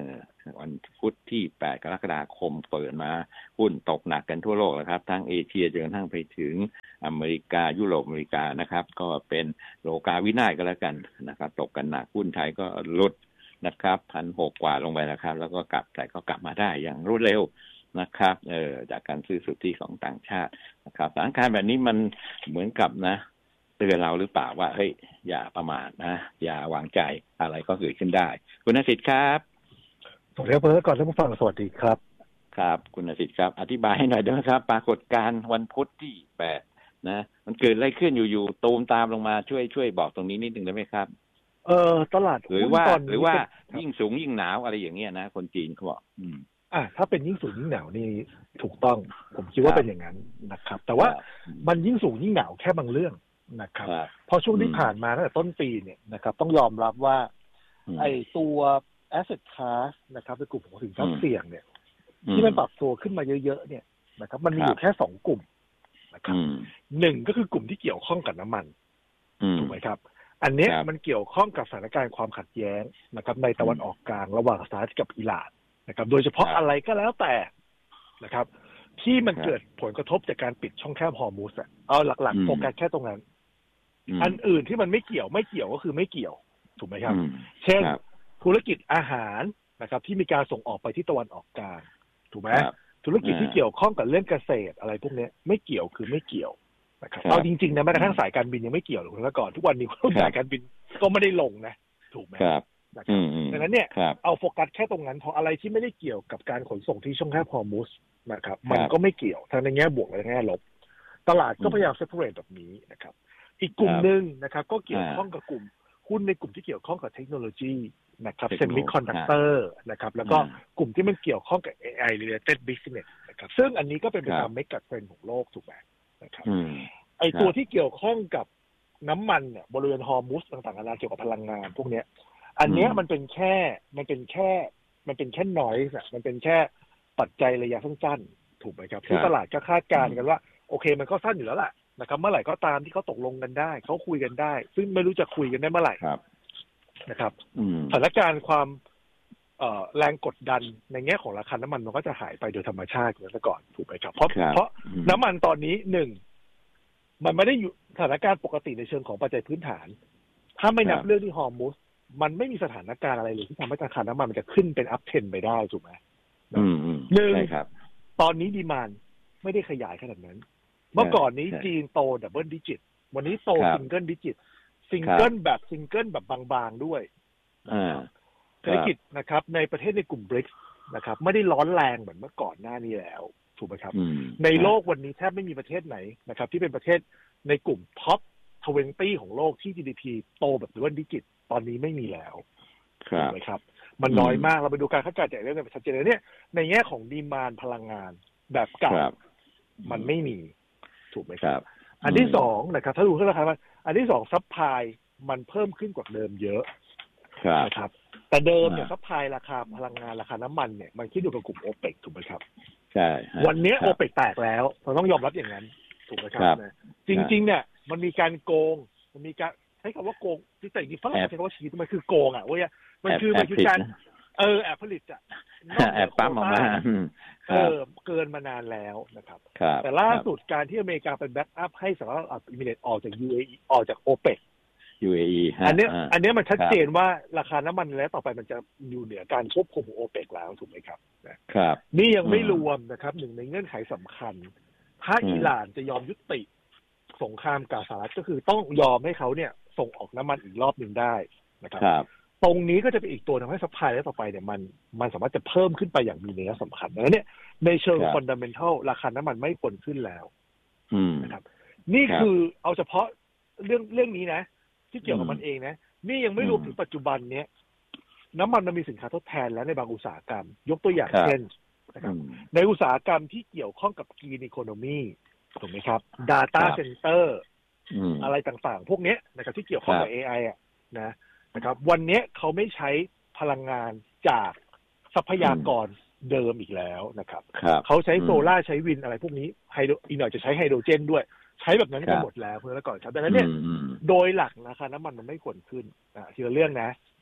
วันพุธที่แปดกรกฎาคมเปิดมาหุ้นตกหนักกันทั่วโลกนะครับทั้งเอเชียจนกระทั่งไปถึงอเมริกายุโรปอเมริกานะครับก็เป็นโลกาวินาศก็แล้วกันนะครับตกกันหนักหุ้นไทยก็ลดนะครับพันหกกว่าลงไปนะครับแล้วก็กลับแต่ก็กลับมาได้อย่างรวดเร็วนะครับเออจากการซื้อสุทธิของต่างชาตินะครับสถานการณ์แบบนี้มันเหมือนกับนะเตือนเราหรือเปล่าว่าเฮ้ยอย่าประมาทนะอย่าวางใจอะไรก็เกิดขึ้นได้คุณนสิทธิ์ครับสวัสดีครับเพื่อนก่อนท่านผู้ฟังสวัสดีครับครับคุณนสิทธิ์ครับอธิบายให้หน่อยได้ไหมครับปรากฏการณ์วันพุธที่แปดนะมันเกิดอะไรขึ้นอยู่ๆตูมตามลงมาช่วยช่วยบอกตรงนี้นิดนึงได้ไหมครับเออตลาดหรือว่าหรือว่ายิ่งสูงยิ่งหนาวอะไรอย่างเงี้ยนะคนจีนเขาบอกอืมอ่ะถ้าเป็นยิ่งสูงยิ่งหนาวนี่ถูกต้องผมคิดว่าเป็นอย่างนั้นนะครับแต่ว่ามันยิ่งสูงยิ่งหนาวแค่บางเรื่องนะครับพอช่วงที่ผ่านมาตั้งแต่ต้นปีเนี่ยนะครับต้องยอมรับว่าไอ้ตัว asset class นะครับในกลุ่มของสินทรัพย์เสี่ยงเนี่ยที่มันปรับตัวขึ้นมาเยอะๆเนี่ยนะครับมันมีอยู่แค่สองกลุ่มนะครับหนึ่งก็คือกลุ่มที่เกี่ยวข้องกับน้ำมันถูกไหมครับอันเนี้ยมันเกี่ยวข้องกับสถานการณ์ความขัดแย้งนะครับในตะวันออกกลางระหว่างสหรัฐกับอิหร่านนะครับโดยเฉพาะอะไรก็แล้วแต่นะครับที่มันเกิดผลกระทบจากการปิดช่องแคบฮอร์มุซอะเอาหลักๆโฟกัสแค่ตรงนั้นอันอื่นที่มันไม่เกี่ยวไม่เกี่ยวก็คือไม่เกี่ยวถูกไหมครับเช่นธุรกิจอาหารนะครับที่มีการส่งออกไปที่ตะวันออกกลางถูกไหมธุรกิจที่เกี่ยวข้องกับเรื่องเกษตรอะไรพวกนี้ไม่เกี่ยวคือไม่เกี่ยวนะครับเอาจริงๆนะแม้กระทั่งสายการบินยังไม่เกี่ยวหรอกเมื่อก่อนทุกวันนี้สายการบินก็ไม่ได้ลงนะถูกไหมนะครับดังนั้นเนี่ยเอาโฟกัสแค่ตรงนั้นพออะไรที่ไม่ได้เกี่ยวกับการขนส่งที่ช่องแคบฮอร์มุซนะครับมันก็ไม่เกี่ยวทั้งในแง่บวกและในแง่ลบตลาดก็พยายามเซปเปอร์เรตแบบนี้นะครับอีกกลุ่มหนึ่งนะครับก็เกี่ยวข้องกับกลุ่มหุ้นในกลุ่มที่เกี่ยวข้องกับเทคโนโลยีนะครับเซมิคอนดักเตอร์นะครับแล้วก็กลุ่มที่มันเกี่ยวข้องกับ เอ ไอ related business นะครับซึ่งอันนี้ก็เป็นไปตามเมกะเทรนด์ของโลกถูกไหมนะครับไอตัวที่เกี่ยวข้องกับน้ำมันเนี่ยบริเวณฮอร์มุซต่างๆนานาเกี่ยวกับพลังงานพวกเนี้ยอันเนี้ยมันเป็นแค่มันเป็นแค่มันเป็นแค่น้อยส์มันเป็นแค่ปัจจัยระยะสั้นๆถูกไหมครับที่ตลาดก็คาดการณ์กันว่าโอเคมันก็สั้นอยู่แล้วแหละนะครับเมื่อไหร่ก็ตามที่เขาตกลงกันได้เขาคุยกันได้ซึ่งไม่รู้จะคุยกันได้เมื่อไหร่นะครับสถานการณ์ความแรงกดดันในแง่ของราคาน้ำมันมันก็จะหายไปโดยธรรมชาติเหมือนแต่ก่อนถูกไหมครับเพราะเพราะน้ำมันตอนนี้หนึ่งมันไม่ได้อยู่สถานการณ์ปกติในเชิงของปัจจัยพื้นฐานถ้าไม่นับเรื่องที่ฮอร์มุซมันไม่มีสถานการณ์อะไรเลยที่ทำให้ราคาน้ำมันมันจะขึ้นเป็นอัพเทรนไปได้ถูกไหมหนึ่งตอนนี้ดีมานด์ไม่ได้ขยายขนาดนั้นเมื่อก่อนนี้จีนโตดับเบิลดิจิตวันนี้โตซิงเกิลดิจิตซิงเกิลแบบซิงเกิลแบบบางๆด้วยเศรษฐกิจนะครับในประเทศในกลุ่ม บริกส์ นะครับไม่ได้ร้อนแรงเหมือนเมื่อก่อนหน้านี้แล้วถูกไหมครับในโลกวันนี้แทบไม่มีประเทศไหนนะครับที่เป็นประเทศในกลุ่มท็อปยี่สิบของโลกที่ จี ดี พี โตแบบดับเบิลดิจิตตอนนี้ไม่มีแล้วถูกไหมครับมันน้อยมากเราไปดูการคาดการณ์จากเรื่องนี้ชัดเจนเลยเนี่ยในแง่ของดีมานด์พลังงานแบบเก่ามันไม่มีถูกไหมครับอันที่สองนะครับถ้าดูขึ้นราคามันอันที่สองซัพพลายมันเพิ่มขึ้นกว่าเดิมเยอะนะครับแต่เดิมเนี่ยซัพพลายราคาพลังงานราคาน้ำมันเนี่ยมันขึ้นอยู่กับกลุ่มโอเปกถูกไหมครับใช่วันนี้โอเปกแตกแล้วเราต้องยอมรับอย่างนั้นถูกไหมครับจริงๆเนี่ยมันมีการโกงมันมีการใช้คำว่าโกงที่แต่จริงๆฝรั่งใช้คำว่าชีทมันคือโกงอ่ะเว้ยมันคือมันคือการเออแอบผลิตอ่ะแอบปั๊มออกมาเออเกินมานานแล้วนะครับแต่ล่าสุดการที่อเมริกาเป็นแบ็กอัพให้สหรัฐอาหรับเอมิเรตส์ออกจาก ยู เอ อี ออกจากโอเปกยู เอ อีอันนี้อันนี้มันชัดเจนว่าราคาน้ำมันแล้วต่อไปมันจะอยู่เหนือการควบคุมของโอเปกแล้วถูกไหมครับครับนี่ยังไม่รวมนะครับหนึ่งในเงื่อนไขสำคัญถ้าอิหร่านจะยอมยุติสงครามกับสหรัฐก็คือต้องยอมให้เขาเนี่ยส่งออกน้ำมันอีกรอบหนึ่งได้นะครับตรงนี้ก็จะเป็นอีกตัวทำให้ซัพพลายแล้วต่อไปเนี่ยมันมันสามารถจะเพิ่มขึ้นไปอย่างมีนัยสำคัญดังนั้นเนี่ยในเชิงฟันดัมเมนทัลราคาน้ำมันไม่ควรขึ้นแล้วนะครับนี่คือเอาเฉพาะเรื่องเรื่องนี้นะที่เกี่ยวกับมันเองนะนี่ยังไม่รวมถึงปัจจุบันเนี้ยน้ำมันมันมีสินค้าทดแทนแล้วในบางอุตสาหกรรมยกตัวอย่างเช่นนะครับในอุตสาหกรรมที่เกี่ยวข้องกับกรีนอีโคโนมีถูกไหมครับ Data Center อะไรต่างๆพวกนี้นะครับที่เกี่ยวข้องกับ เอ ไอ อ่ะนะนะครับวันนี้เขาไม่ใช้พลังงานจากทรัพยากรเดิมอีกแล้วนะครับเขาใช้โซล่าใช้วินอะไรพวกนี้ไฮโดรอีกหน่อยจะใช้ไฮโดรเจนด้วยใช้แบบนั้นกันหมดแล้วเพื่อแล้วก่อนครับดังนั้นเนี่ยโดยหลักราคาน้ำมันมันไม่ควรขึ้นอ่าทีละเรื่องนะ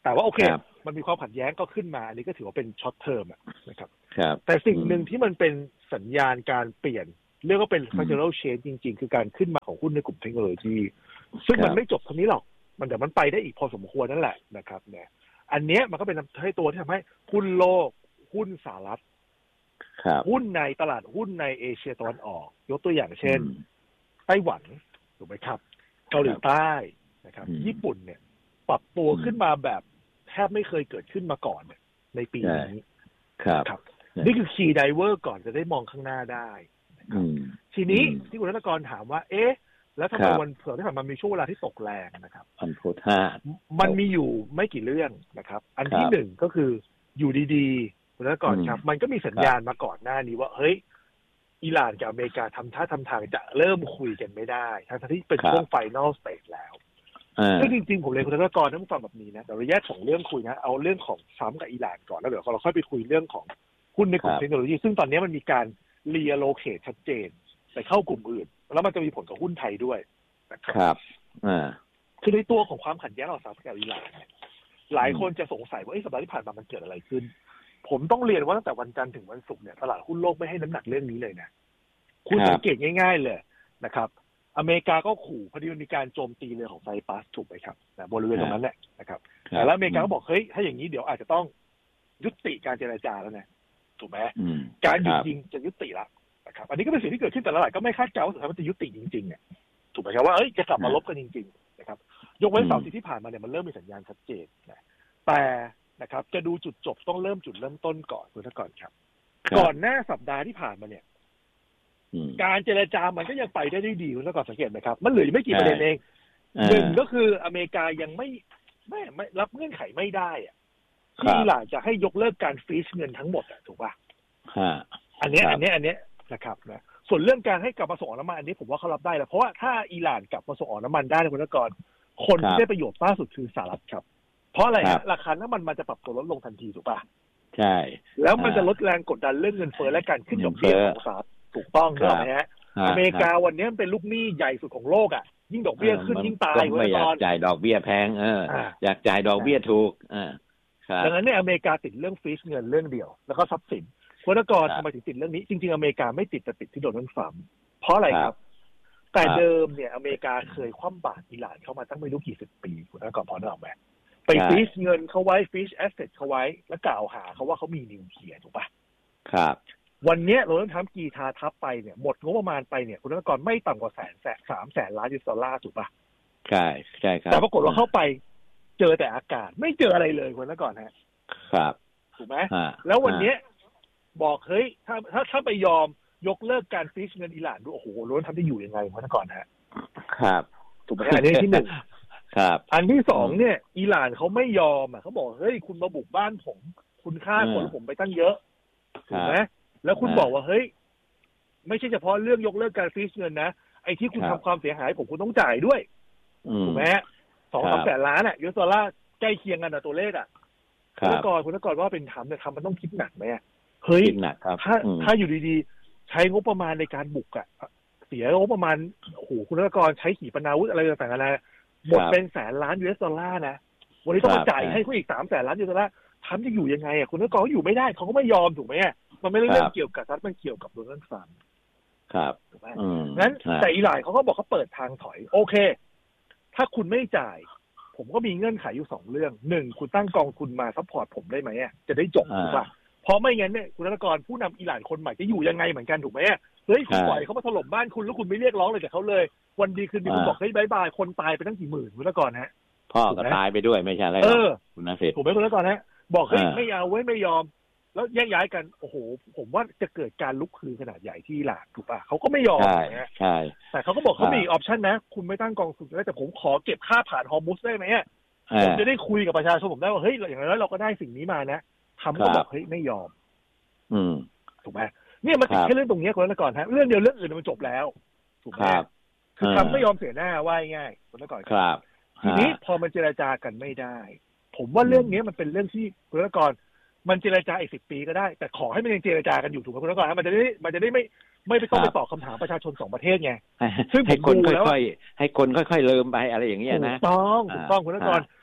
แต่ว่าโอเคมันมีความขัดแย้งก็ขึ้นมาอันนี้ก็ถือว่าเป็นช็อตเทอมนะครับครับแต่สิ่งหนึ่งที่มันเป็นสัญญาณการเปลี่ยนเรียกว่าเป็น structural change จริงๆคือการขึ้นมาของหุ้นในกลุ่มเทคโนโลยีซึ่งมันไม่จบเท่านี้หรอกมันแต่มันไปได้อีกพอสมควรนั่นแหละนะครับเนี่ยอันเนี้ยมันก็เป็นให้ตัวที่ทำให้หุ้นโลกหุ้นสหรัฐหุ้นในตลาดหุ้นในเอเชียตะวันออกยกตัวอย่างเช่นไต้หวันถูกไหมครับเกาหลีใต้นะครับญี่ปุ่นเนี่ยปรับตัวขึ้นมาแบบแทบไม่เคยเกิดขึ้นมาก่อนในปีนี้ครับนี่คือ key driver ก่อนจะได้มองข้างหน้าได้ทีนี้ที่คุณรัตกรถามว่าเอ๊ะแล้วทำไมวันเผื่อที่ผ่านมามีช่วงเวลาที่ตกแรงนะครับอันโพธามันมีอยู่ไม่กี่เรื่องนะครับอันที่หนึ่งก็คืออยู่ดีๆคุณรัตกรครับมันก็มีสัญญาณมาก่อนหน้านี้ว่าเฮ้ยอิหร่านกับอเมริกาทำท่าทำทางจะเริ่มคุยกันไม่ได้ทั้งที่เป็นช่วง final stage แล้วซึ่งจริงๆผมเลยคุณรัตกรต้องฟังแบบนี้นะแต่เราแยกสองเรื่องคุยนะเอาเรื่องของทรัมป์กับอิหร่านก่อนแล้วเดี๋ยวเราค่อยไปคุยเรื่องของหุ้นในกลุ่มเทคโนโลยีซึ่งตอนนี้มันมีการรีอโลเคทชัดเจนไปเข้ากลุ่มอื่นแล้วมันจะมีผลกับหุ้นไทยด้วยนะครับอ่าคือในตัวของความขัดแย้งระหว่างสหรัฐกับอิหร่านหลายคนจะสงสัยว่าไอ้สัปดาห์ที่ผ่านมามันเกิดอะไรขึ้นผมต้องเรียนว่าตั้งแต่วันจันทร์ถึงวันศุกร์เนี่ยตลาดหุ้นโลกไม่ให้น้ำหนักเรื่องนี้เลยนะคุณสังเกตง่ายๆเลยนะครับอเมริกาก็ขู่พอดีมันมีการโจมตีเรือของไซปรัสถูกไหมครับนะบริเวณตรงนั้นแหละนะครับแล้วอเมริกาก็บอกเฮ้ยถ้าอย่างนี้เดี๋ยวอาจจะต้องยุติการเจรจาแล้วนะถูกไหมการหยุดยิงจะยุติละนะครับอันนี้ก็เป็นสิ่งที่เกิดขึ้นแต่ละหลายก็ไม่คาดเดาว่าสุดท้ายมันจะยุติจริงๆเนี่ยถูกไหมครับว่าเอ้ยจะกลับมาลบกันจริงๆนะครับยกเว้นเสาร์ที่ผ่านมาเนี่ยมันเริ่มมีสัญญาณชัดเจนนะแต่นะครับจะดูจุดจบต้องเริ่มจุดเริ่มต้นก่อนคุณท่านก่อนครับก่อนหน้าสัปดาห์ที่ผ่านมาเนี่ยการเจรจามันก็ยังไปได้ดีคุณท่านก่อนสังเกตไหมครับมันเหลือไม่กี่ประเด็นเองหนึ่งก็คืออเมริกายังไม่ไม่ไม่รับเงื่อนไขไม่ได้อะที่อิหร่านจะให้ยกเลิกการฟรีซเงินทั้งหมดอ่ะถูกป่ะอันนี้อันนี้อันนี้นะครับนะส่วนเรื่องการให้กลับมาส่งออกน้ำมันอันนี้ผมว่าเขารับได้แล้วเพราะว่าถ้าอิหร่านกลับมาส่งออกน้ำมันได้คุณนักกรคนที่ได้ประโยชน์มากสุดคือสหรัฐครับเพราะอะไรฮะราคาน้ำมันมันจะปรับตัวลดลงทันทีถูกป่ะใช่แล้วมันจะลดแรงกดดันเรื่องเงินเฟ้อและการขึ้นดอกเบี้ยของสหรัฐถูกต้องใช่ไหมฮะอเมริกาวันนี้เป็นลูกหนี้ใหญ่สุดของโลกอ่ะยิ่งดอกเบี้ยขึ้นยิ่งตายคุณนักกรไม่อยากจ่ายดอกเบี้ยแพงเอออยากจ่ายดอกเบี้ยถูกอ่าดังนั้นเนี่ยอเมริกาติดเรื่องฟรีซเงินเรื่องเดียวแล้วก็ทรัพย์สินคุณนักกรทำไมถึงติดเรื่องนี้จริงๆอเมริกาไม่ติดแต่ติดที่โดนัลด์ทรัมป์เพราะอะไรครับแต่เดิมเนี่ยอเมริกาเคยคว่ำบาตรอิหร่านเข้ามาตั้งไม่รู้กี่สิบปีคุณนักกรพอนึกออกไหมไปฟรีซเงินเขาไว้ฟรีซแอสเซทเขาไว้แล้วกล่าวหาเขาว่าเขามีนิวเคลียร์ถูกป่ะครับวันนี้โดนัลด์ทรัมป์กีทาทับไปเนี่ยหมดงบประมาณไปเนี่ยคุณนักกรไม่ต่ำกว่าแสนแสนสามแสนล้านยูเอสดอลลาร์ถูกป่ะใช่ใช่ครับแต่ปรากฏว่าเข้าไปเจอแต่อากาศไม่เจออะไรเลยคุณนักกรฮะครับถูกไหมแล้ววันนี้บอกเฮ้ยถ้าถ้าถ้าไปยอมยกเลิกการฟรีซเงินอิหร่านด้วยโอ้โหล้วนทำได้อยู่ยังไงคุณนักกรฮะครับถูกไหมอันนี้ที่หนึ่งครับอันที่สองเนี่ยอิหร่านเขาไม่ยอมอ่ะเขาบอกเฮ้ยคุณมาบุกบ้านผมคุณฆ่าคนผมไปตั้งเยอะถูกไหมแล้วคุณบอกว่าเฮ้ยไม่ใช่เฉพาะเรื่องยกเลิกการฟรีซเงินนะไอ้ที่คุณทำความเสียหายผมคุณต้องจ่ายด้วยถูกไหมสองสามแสนล้านอ่ะยูเอสดอลลาร์ใกล้เคียงกันอ่ะตัวเลขอ่ะคุณนักกรคุณนักกรว่าเป็นธรรมเนี่ยทำมันต้องคิดหนักไหมเฮ้ยถ้าถ้าอยู่ดีๆใช้งบประมาณในการบุกอ่ะเสียงบประมาณโอ้โหคุณนักกรใช้ขีปนาวุธอะไรต่างๆอะไรหมดเป็นแสนล้านยูเอสดอลลาร์นะวันนี้ต้องมาจ่ายให้เขาอีกสามแสนล้านยูเอสดอลลาร์ทำจะอยู่ยังไงอ่ะคุณนักกรเขาอยู่ไม่ได้เขาก็ไม่ยอมถูกไหมมันไม่ได้เรื่องเกี่ยวกับรัฐมันเกี่ยวกับโดนัลด์ทรัมป์ครับถูกไหมงั้นแต่อิหร่านเขาก็บอกเขาเปิดทางถอยโอเคถ้าคุณไม่จ่ายผมก็มีเงื่อนไขอยู่สองเรื่องหนึ่งคุณตั้งกองทุนมาซัพพอร์ตผมได้ไหมอ่ะจะได้จบถูกป่ะเพราะไม่งั้นเนี่ยคุณธนกรผู้นำอิหร่านคนใหม่จะอยู่ยังไงเหมือนกันถูกไหมเฮ้ยคุณปล่อยเขามาถล่มบ้านคุณแล้วคุณไม่เรียกร้องเลยจากเขาเลยวันดีคืนดีคุณบอกเฮ้ยบายบายคนตายไปตั้งกี่หมื่นคุณธนกรฮะพ่อก็ตายไปด้วยไม่ใช่อะไรคุณนะเสร็จถูกไหมคุณธนกรฮะบอกเฮ้ยไม่เอาเว้ยไม่ยอมแล้วแยกย้ายกันโอ้โหผมว่าจะเกิดการลุกฮือขนาดใหญ่ที่อิหร่านถูกป่ะเขาก็ไม่ยอมนะใช่แต่เขาก็บอกเขามีออปชั่นนะคุณไม่ตั้งกองทุนได้แต่ผมขอเก็บค่าผ่านฮอร์มุสได้ไหมผมจะได้คุยกับประชาชนผมได้ว่าเฮ้ยอย่างน้อยเราก็ได้สิ่งนี้มานะทำก็บอกเฮ้ยไม่ยอมอืมถูกไหมเนี่ยมันติดแค่เรื่องตรงนี้คนละก่อนฮะเรื่องเดียวเรื่องอื่นมันจบแล้วถูกไหมคือทำไม่ยอมเสียหน้าว่าง่ายคนละก่อนครับทีนี้พอมันเจรจากันไม่ได้ผมว่าเรื่องนี้มันเป็นเรื่องที่คนละก่อนมันเจรจาอีกสิบปีก็ได้แต่ขอให้มันยังเจรจากันอยู่ถูกไหมคนละก่อนมันจะได้มันจะได้ไม่ไม่ไปต้องไปตอบคำถามประชาชนสองประเทศไงซึ่งให้คนค่อยๆให้คนค่อยๆเริ่มไปอะไรอย่างเงี้ยนะถูกต้องถูกต้องคุณละก่อน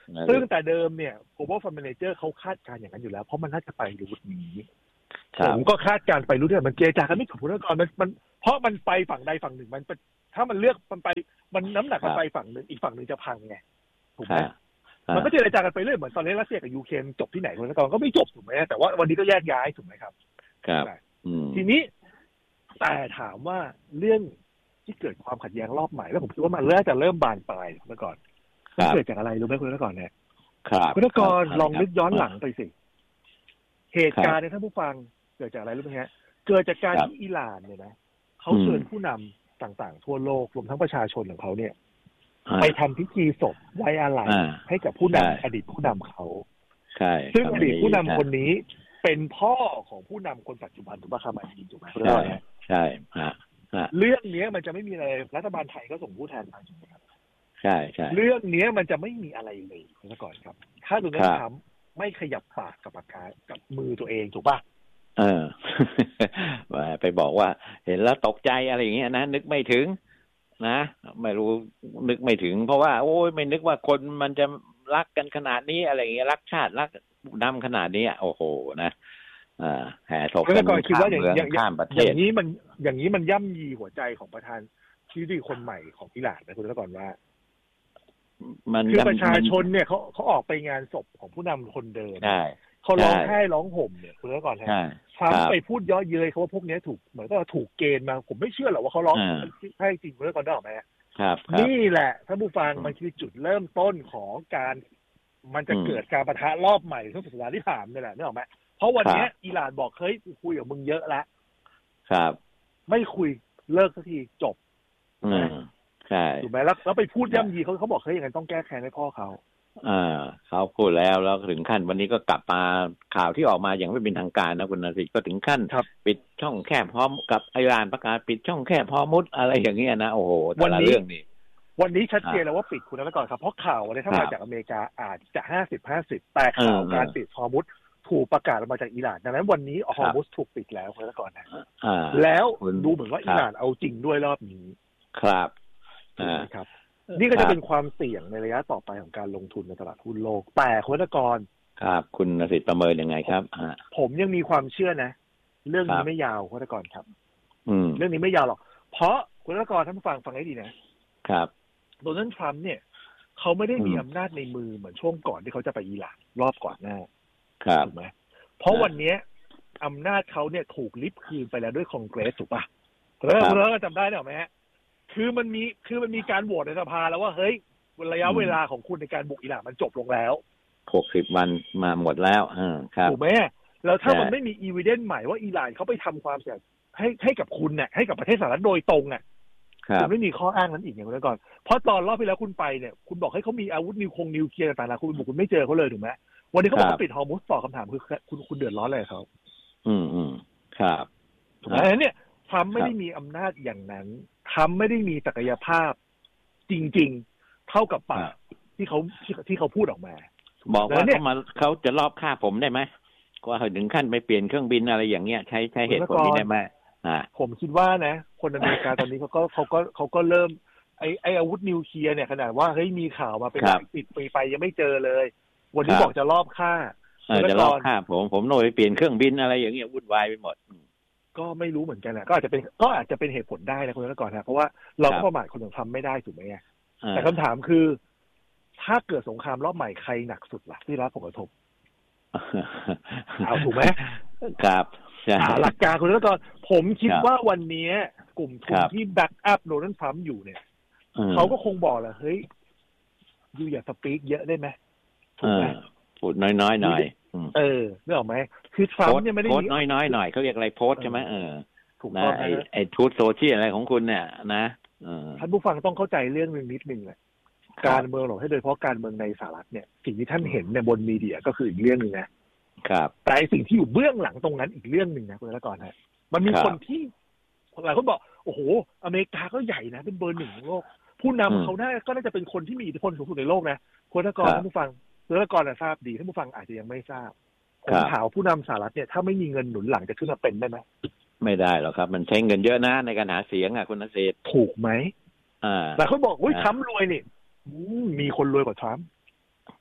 ซึ่งแต่เดิมเนี่ย global fund manager เขาคาดการณ์อย่างนั้นอยู่แล้วเพราะมันน่าจะไปรูทนี้ผมก็คาดการณ์ไปรูทที่มันเจรจากันไม่ถูกคุณก่อนมันมันเพราะมันไปฝั่งใดฝั่งหนึ่งมันถ้ามันเลือกมันไปมันน้ำหนักมันไปฝั่งหนึ่งอีกฝั่งหนึ่งจะพังไงถูกไหมมันก็เจรจากันไปเรื่อยเหมือนตอนนี้รัสเซียกับยูเครนจบที่ไหนคุณก่อนก็ไม่จบถูกไหมแต่ว่าวันนี้ก็แยกย้ายถูกไหมครับครับทีนี้แต่ถามว่าเรื่องที่เกิดความขัดแย้งรอบใหม่แล้วผมคิดว่ามันเริ่มจะเริ่มบานปลายเมื่อก่อนมันเกิดจากอะไรรู้ไหมคุณเมื่อก่อนเนี่ยคุณเมื่อก่อนลองนึกย้อนหลังไปสิเหตุการณ์ในท่านผู้ฟังเกิดจากอะไรรู้ไหมฮะเกิดจากการที่อิหร่านเนี่ยนะเขาเชิญผู้นำต่างๆทั่วโลกรวมทั้งประชาชนของเขาเนี่ยไปทำพิธีศพไว้อาลัยให้กับผู้นำอดีตผู้นำเขาใช่ซึ่งอดีตผู้นำคนนี้เป็นพ่อของผู้นำคนปัจจุบันถูกป่ะครับอาจารย์ถูกไหมใช่ใช่เรื่องนี้มันจะไม่มีอะไรรัฐบาลไทยก็ส่งผู้แทนมาถูกไหมครับใช่ใช่เรื่องนี้มันจะไม่มีอะไรเลยเมื่อก่อนครับถ้าโดนัลด์ทรัมป์ไม่ขยับปากกับปากกากับมือตัวเองถูกป่ะเออ ไปบอกว่าเห็นแล้วตกใจอะไรอย่างเงี้ยนะนึกไม่ถึงนะไม่รู้นึกไม่ถึงเพราะว่าโอ้ยไม่นึกว่าคนมันจะรักกันขนาดนี้อะไรอย่างเงี้ยรักชาติรักนำขนาดนี้โอ้โหนะอ่าแห่ถกกันข้ามเมืองข้ามประเทศอย่างนี้มันอย่างนี้มันย่ำยีหัวใจของประธานที่ดีคนใหม่ของอิหร่านนะคุณแล้วก่อนว่าคือประชาชนเนี่ยเขาเขาออกไปงานศพของผู้นำคนเดิมเขาร้องไห้ร้องห่มเนี่ยคุณแล้วก่อนนะทำไปพูดย่อเย้ยเขาว่าพวกนี้ถูกเหมือนก็ถูกเกณฑ์มาผมไม่เชื่อหรอกว่าเขาร้องใช่จริงคุณแล้วก่อนได้หรอไหมครับนี่แหละท่านผู้ฟังมันคือจุดเริ่มต้นของการมันจะเกิดการปะทะรอบใหม่ช่วงสัปดาห์ที่ผ่านนี่แหละนึกออกไหมเพราะวันนี้อิหร่านบอกเฮ้ยคุยกับมึงเยอะแล้วครับไม่คุยเลิกสักทีจบอืมใช่ถูกไหมแล้วแล้วไปพูดย่ำยีเขาเขาบอกเฮ้ยอย่างนั้นต้องแก้แค้นให้พ่อเขาอ่าเขาพูดแล้วแล้วถึงขั้นวันนี้ก็กลับมาข่าวที่ออกมาอย่างไม่เป็นทางการนะคุณนฤทธิ์ก็ถึงขั้นปิดช่องแคบพร้อมกับอิหร่านประกาศปิดช่องแคบพร้อมมุดอะไรอย่างเงี้ยนะโอ้โหแต่ละเรื่องนี่วันนี้ชัดเจนแล้วว่าปิดคุณแล้วก่อนครับเพราะข่าววันนี้ถ้ามาจากอเมริกาอาจจะห้าสิบห้าสิบแต่ข่าวการปิดฮอร์มุซถูกประกาศออกมาจากอิหร่านดังนั้นวันนี้ฮอร์มุซถูกปิดแล้วคุณแล้วก่อนนะแล้วดูเหมือนว่าอิหร่านเอาจริงด้วยรอบนี้ครับครับนี่ก็จะเป็นความเสี่ยงในระยะต่อไปของการลงทุนในตลาดหุ้นโลกแต่คุณแล้วก่อนครับคุณนฤทธิ์ประเมินยังไงครับผมยังมีความเชื่อนะเรื่องนี้ไม่ยาวคุณแล้วก่อนครับเรื่องนี้ไม่ยาวหรอกเพราะคุณแล้วก่อนท่านผู้ฟังฟังให้ดีนะครับโดนัลด์ทรัมป์เนี่ยเขาไม่ได้มีอำนาจในมือเหมือนช่วงก่อนที่เขาจะไปอิหร่านรอบก่อนหน้าถูกไหมเพราะวันนี้อำนาจเขาเนี่ยถูกลิฟต์คืนไปแล้วด้วยคองเกรสถูกป่ะแล้วคุณแล้วจำได้หรือไหมฮะคือมันมีคือมันมีการโหวตในสภาแล้วว่าเฮ้ยระยะเวลาของคุณในการบุกอิหร่านมันจบลงแล้วหกสิบวันมาหมดแล้วอ่าครับถูกไหมแล้วถ้ามันไม่มีอีวิเดนซ์ใหม่ว่าอิหร่านเขาไปทำความเสียให้ให้กับคุณเนี่ยให้กับประเทศสหรัฐโดยตรงอ่ะคุณไม่มีข้ออ้างนั้นอีกอย่างนั้นก่อนเพราะตอนรอบที่แล้วคุณไปเนี่ยคุณบอกให้เขามีอาวุธนิวคงนิวเคลียร์ต่างๆคุณบุกคุณไม่เจอเขาเลยถูกไหมวันนี้เขาบอกปิดฮอร์มุซตอบคำถามคือคุณคุณเดือดร้อนอะไรเขาอืมอืมครับถูกไหมเนี่ยทำไม่ได้มีอำนาจอย่างนั้นทำไม่ได้มีศักยภาพจริงๆเท่ากับปากที่เขาที่เขาพูดออกมาบอกว่าเขามาเขาจะรอบฆ่าผมได้ไหมก็ถึงขั้นไปเปลี่ยนเครื่องบินอะไรอย่างเงี้ยใช้ใช้เหตุผลนี้ได้ไหมอ่าผมคิดว่านะคนอเมริกาตอนนี้เขาก็เขาก็เขาก็เริ่มไอไออาวุธนิวเคลียร์เนี่ยขนาดว่าเฮ้ยมีข่าวมาเป็นหลายสิบปีไปยังไม่เจอเลยวันนี้บอกจะรอบฆ่าจะรอบฆ่าผมผมโน่นไปเปลี่ยนเครื่องบินอะไรอย่างเงี้ยวุ่นวายไปหมดก็ไม่รู้เหมือนกันแหละก็อาจจะเป็นก็อาจจะเป็นเหตุผลได้นะคุณนักก่อนนะเพราะว่าเราก็ประมาทคนอย่างทำไม่ได้ถูกไหมไงแต่คำถามคือถ้าเกิดสงครามรอบใหม่ใครหนักสุดล่ะที่รับผลกระทบเอาถูกไหมครับหลักการคุณนักก่อนผมคิดว่าวันนี้กลุ่มทุนที่แบ็กอัพโดนัลด์ทรัมป์อยู่เนี่ยเขาก็คงบอกแหละเฮ้ยยูอย่าสปีกเยอะได้ไหมถูกไหมพูดน้อยๆหน่อยเออนึกออกไหมคือทรัมป์เนี่ยไม่ได้โพสน้อยๆหน่อยเขาเรียกอะไรโพสใช่ไหมเออถูกต้องไอ้ไอ้ทูตโซเชียลอะไรของคุณเนี่ยนะท่านผู้ฟังต้องเข้าใจเรื่องนึงนิดนึงแหละการเมืองหรอกให้โดยเฉพาะการเมืองในสหรัฐเนี่ยสิ่งที่ท่านเห็นในบนมีเดียก็คืออีกเรื่องนึงนะครับแต่สิ่งที่อยู่เบื้องหลังตรงนั้นอีกเรื่องนึงนะคุณละก่อนฮะมันมีคนที่หลายคนบอกโอ้โหอเมริกาก็ใหญ่นะเป็นเบอร์หนึ่งของโลกผู้นำเขาน่าก็น่าจะเป็นคนที่มีอิทธิพลสูงสุดในโลกนะคุณละก่อนท่านผู้ฟังคุณละก่อนทราบดีท่านผู้ฟังอาจจะยังไม่ทราบผมถามผู้นำสหรัฐเนี่ยถ้าไม่มีเงินหนุนหลังจะขึ้นมาเป็นได้ไหมไม่ได้หรอกครับมันใช้เงินเยอะนะในการหาเสียงอ่ะคุณนเศรษฐ์ถูกไหมอ่าแต่เขาบอกอุ้ยทรัมป์รวยนี่มีคนรวยกว่าทรัมป์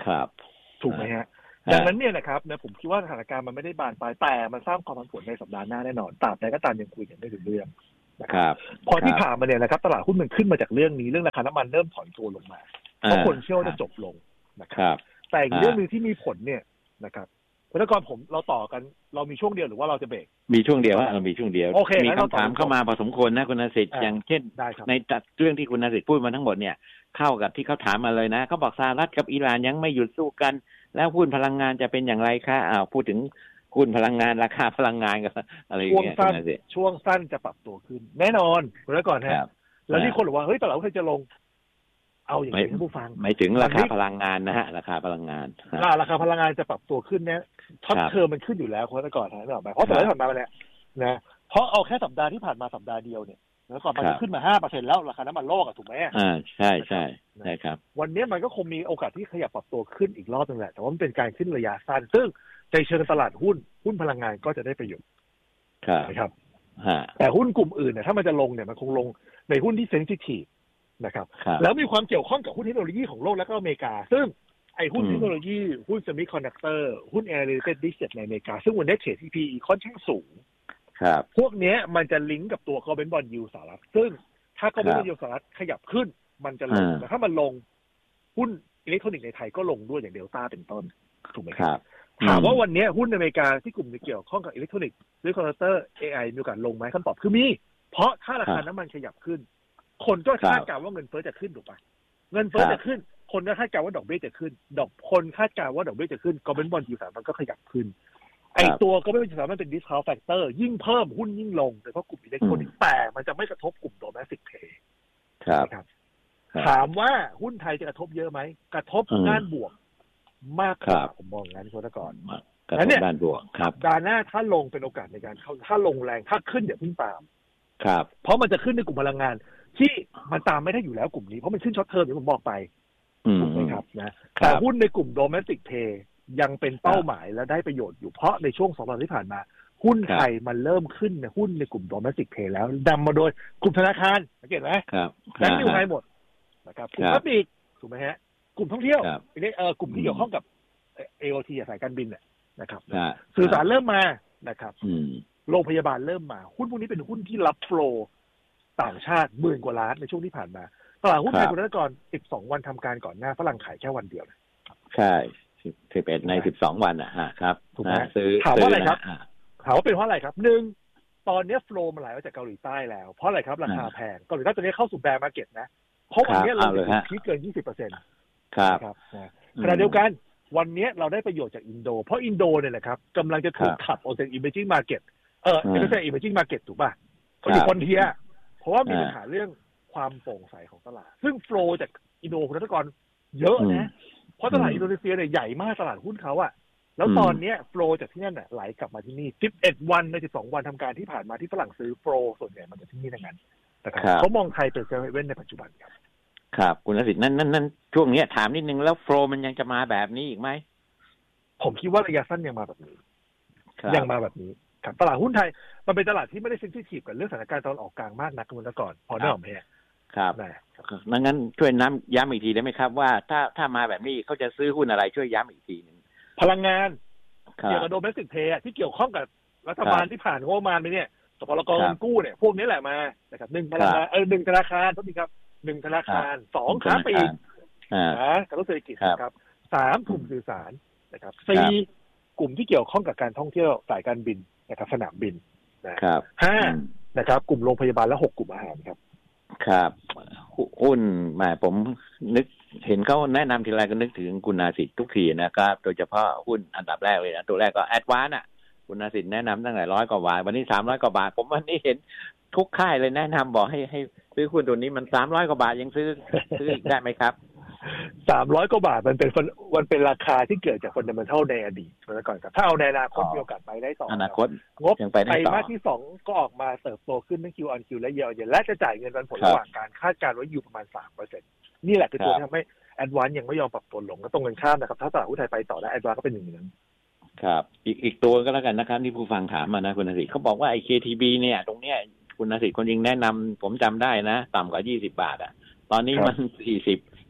ครับถูกไหมฮะดังนั้นเนี่ยนะครับนะผมคิดว่าสถานการณ์มันไม่ได้บานปลายแต่มันสร้างความผันผวนในสัปดาห์หน้าแน่นอนตราบใดก็ตามยังคุยกันไม่ถึงเรื่องนะครับพอที่ผ่านมาเนี่ยนะครับตลาดหุ้นมันขึ้นมาจากเรื่องนี้เรื่องราคาน้ำมันเริ่มถอนตัวลงมาเพราะคนเชื่อว่าจะจบลงนะครับแต่อีกเรื่องนึงที่มีผลเนี่ยนะครับคุณธนกรผมเราต่อกันเรามีช่วงเดียวหรือว่าเราจะเบรกมีช่วงเดียวว่าเรามีช่วงเดียวมีคำถามเข้ามาพอสมควรนะคุณนสิทธิ์อย่างเช่นในเรื่องที่คุณนสิทธิ์พูดมาทั้งหมดเนี่ยเข้ากับที่เขาถามมาเลยนะเขาบอกสหรัฐกับอิหร่านยังไม่หยุดสู้กันแล้วหุ้นพลังงานจะเป็นอย่างไรคะอ้าวพูดถึงหุ้นพลังงานราคาพลังงานกันอะไรอย่างเงี้ยช่วงสั้นช่วงสั้นจะปรับตัวขึ้นแน่นอนคุณธนกรฮะแล้วที่คนบอกว่าเฮ้ยตลาดหุ้นจะลงเอาอย่างนี้ท่านผู้ฟังไม่ถึงราคาพลังงานนะฮะราคาพลังงานราคาพลังงานจะปรับตัวขึ้นเนี่ยท็อปเทอมมันขึ้นอยู่แล้วคุณธนกรนะนึกออกไหมเพราะสัปดาห์ที่ผ่านมาเนี่ยนะเพราะเอาแค่สัปดาห์ที่ผ่านมาสัปดาห์เดียวเนี่ยแล้วก่อนมันขึ้นมา ห้าเปอร์เซ็นต์ แล้วราคาน้ำมันโลกอ่ะถูกไหมอ่าใช่ใช่ใช่ครับวันนี้มันก็คงมีโอกาสที่ขยับปรับตัวขึ้นอีกรอบนึงแหละแต่ว่ามันเป็นการขึ้นระยะสั้นซึ่งในเชิงตลาดหุ้นหุ้นพลังงานก็จะได้ประโยชน์นะครับแต่หุ้นกลุ่มอื่นเนี่ยถ้ามันจะลงเนี่ยมันคงลงในหุ้นที่เซนซิทีฟนะครับแล้วมีความเกี่ยวข้องกับหุ้นเทคโนโลยีของโลกและก็อเมริกาซึ่งไอ้หุ้นเทคโนโลยีหุ้นเซมิคอนดักเตอร์หุ้นแอร์เรเตดดิสเซตในอเมริกาซึ่งวันนี้เทรด พี พี อี ค่อนข้างสูงพวกนี้มันจะลิงก์กับตัว Government Bond Yield สหรัฐซึ่งถ้า Government Bond Yield สหรัฐขยับขึ้นมันจะลงแต่ถ้ามันลงหุ้นอิเล็กทรอนิกส์ในไทยก็ลงด้วยอย่างเดลต้าเป็นต้นถูกไหมครับถามว่าวันนี้หุ้นอเมริกาที่กลุ่มเกี่ยวข้องกับอิเล็กทรอนิกส์หรือคอมพิวเตอร์ เอ ไอ มีโอกาสลงไหมคำตอบคือมีเพราะถ้าราคาน้ำมันขยับขึ้นคนก็คาดการณ์ว่าเงินเฟ้อจะขึ้นถูกปะเงินเฟ้อจะขึ้นคนก็คาดการณ์ว่าดอกเบี้ยจะขึ้นดอกคนคาดการณ์ว่าดอกเบี้ยจะขึ้น Government Bond Yield สหรัฐมันก็ขยับขึ้นไอตัวก็ไม่เป็นสามารถเป็น discount factor ยิ่งเพิ่มหุ้นยิ่งลงโดยเฉพาะกลุ่มอิเล็กทรอนิกส์แต่มันจะไม่กระทบกลุ่ม domestic play ครับถามว่าหุ้นไทยจะกระทบเยอะไหมกระทบด้านบวกมากกว่าผมมองงั้นคุณธนกรกระทบด้านบวกครับด้านหน้าถ้าลงเป็นโอกาสในการเข้าถ้าลงแรงถ้าขึ้นอย่าเพิ่งตามครับเพราะมันจะขึ้นในกลุ่มพลังงานที่มันตามไม่ได้อยู่แล้วกลุ่มนี้เพราะมันขึ้นช็อตเทอมอย่างผมบอกไปถูกไหมครับนะแต่หุ้นในกลุ่ม domestic playยังเป็นเป้าหมายและได้ประโยชน์อยู่เพราะในช่วงสองวันที่ผ่านมาหุ้นไทยมันเริ่มขึ้นในหุ้นในกลุ่ม domestic play แล้วนำมาโดยกลุ่มธนาคารสังเกตไหมครับแบงก์นิวไฮหมดนะครับกลุ่มพับบิกถูกไหมฮะกลุ่มท่องเที่ยวเออกลุ่มที่เกี่ยวข้องกับ เอ โอ ที สายการบินเนี่ยนะครับสื่อสารเริ่มมานะครับโรงพยาบาลเริ่มมาหุ้นพวกนี้เป็นหุ้นที่รับโฟลว์ต่างชาติหมื่นกว่าล้านในช่วงที่ผ่านมาตลาดหุ้นไทยคุณธนกรสิบสองวันทำการก่อนหน้าฝรั่งขายแค่วันเดียวใช่สิบเอ็ดในสิบสองวันอ่ะฮะครับถูกไหมซื้อถามว่าอะไรครับถามว่าเป็นเพราะอะไรครับหนึ่งตอนนี้โฟลว์มาไหลมาจากเกาหลีใต้แล้วเพราะอะไรครับราคาแพงเกาหลีใต้ตอนนี้เข้าสู่แบร์มาร์เก็ตนะเพราะวันนี้เราถึงพีคเกิน ยี่สิบเปอร์เซ็นต์ครับครับขณะเดียวกันวันนี้เราได้ประโยชน์จากอินโดเพราะอินโดเนี่ยแหละครับกำลังจะถูกขับออกจาก emerging market เออไม่ใช่ emerging market ถูกป่ะเขาอยู่คนเทียเพราะว่ามีปัญหาเรื่องความโปร่งใสของตลาดซึ่งโฟลว์จากอินโดคุณธนกรเยอะนะเพราะตลาดอินโดนีเซียเนี่ยใหญ่มากตลาดหุ้นเขาอะแล้วตอนนี้โฟลว์จากที่นั่นน่ะไหลกลับมาที่นี่สิบเอ็ดวันในสิบสองวันทำการที่ผ่านมาที่ฝรั่งซื้อโฟลว์ส่วนใหญ่มาจากที่นี่ทั้งนั้นนะครับเขามองไทยเป็นเซเว่นในปัจจุบันครับครับคุณนสิทธิ์นั่นนั่นนั่นช่วงนี้ถามนิดนึงแล้วโฟลว์มันยังจะมาแบบนี้อีกไหมผมคิดว่าระยะสั้นยังมาแบบนี้ยังมาแบบนี้ครับตลาดหุ้นไทยมันเป็นตลาดที่ไม่ได้เซนซิทีฟกับเรื่องสถานการณ์ตอนออกกลางมากนักคุณธนกรพอได้หรอไหมครับงั้นช่วยน้ำย้ำอีกทีได้ไหมครับว่าถ้าถ้ามาแบบนี้เขาจะซื้อหุ้นอะไรช่วยย้ำอีกทีนึงพลังงานเกี่ยวกับโดเมสติกเพย์ที่เกี่ยวข้องกับรัฐบาลที่ผ่านงบประมาณไปเนี่ยสปลกเงินกู้เนี่ยพวกนี้แหละมานะครับหนึ่งพลังงานเออหนึ่งธนาคารทุกทีครับหนึ่งธนาคารสองค้าปลีกนะกระตุ้นเศรษฐกิจครับสามกลุ่มสื่อสารนะครับสี่กลุ่มที่เกี่ยวข้องกับการท่องเที่ยวสายการบินนะครับสนามบินนะครับห้านะครับกลุ่มโรงพยาบาลและหกกลุ่มอาหารครับครับหุ้นแหมผมนึกเห็นเขาแนะนำทีไรก็นึกถึงคุณนาสิทธิ์ทุกทีนะครับโดยเฉพาะหุ้นอันดับแรกเลยนะตัวแรกก็แอดวานซ์อ่ะคุณนาสิทธิ์แนะนำตั้งแต่ร้อยกว่าบาทวันนี้สามร้อยกว่าบาทผมวันนี้เห็นทุกค่ายเลยแนะนำบอกให้ให้ซื้อหุ้นตัวนี้มันสามร้อยกว่าบาทยังซื้อซื้อได้ไหมครับสามร้อยกว่าบาทมันเป็นมันเป็นราคาที่เกิดจากฟันดัมเมนทัลในอดีตมาก่อนครับถ้าเอาในอนาคตมีโอกาสไปได้ต่ออนาคตงบไตรมาสที่สองก็ออกมาเติบโตขึ้นทั้ง Q on Q และ Year on Year และจะจ่ายเงินปันผลระหว่างการคาดการณ์ไว้อยู่ประมาณ สามเปอร์เซ็นต์ นี่แหละคือตัวที่ทำให้แอดวานซ์ยังไม่ยอมปรับตัวลงก็ตรงกันข้ามนะครับถ้าตลาดหุ้นไทยไปต่อได้แอดวานซ์ก็เป็นอย่างนั้นครับอีกอีกตัวก็แล้วกันนะครับที่ผู้ฟังถามมานะคุณนสิทธิ์เขาบอกว่าไอ้ เค ที บี เนี่ยตรงเนี้ยคุณนสิทธิ์คนจริงแนะนำผมจำได้นะต่ำกว่ายี่สิบบาทอ่ะตอนนี้มันสี่สิบ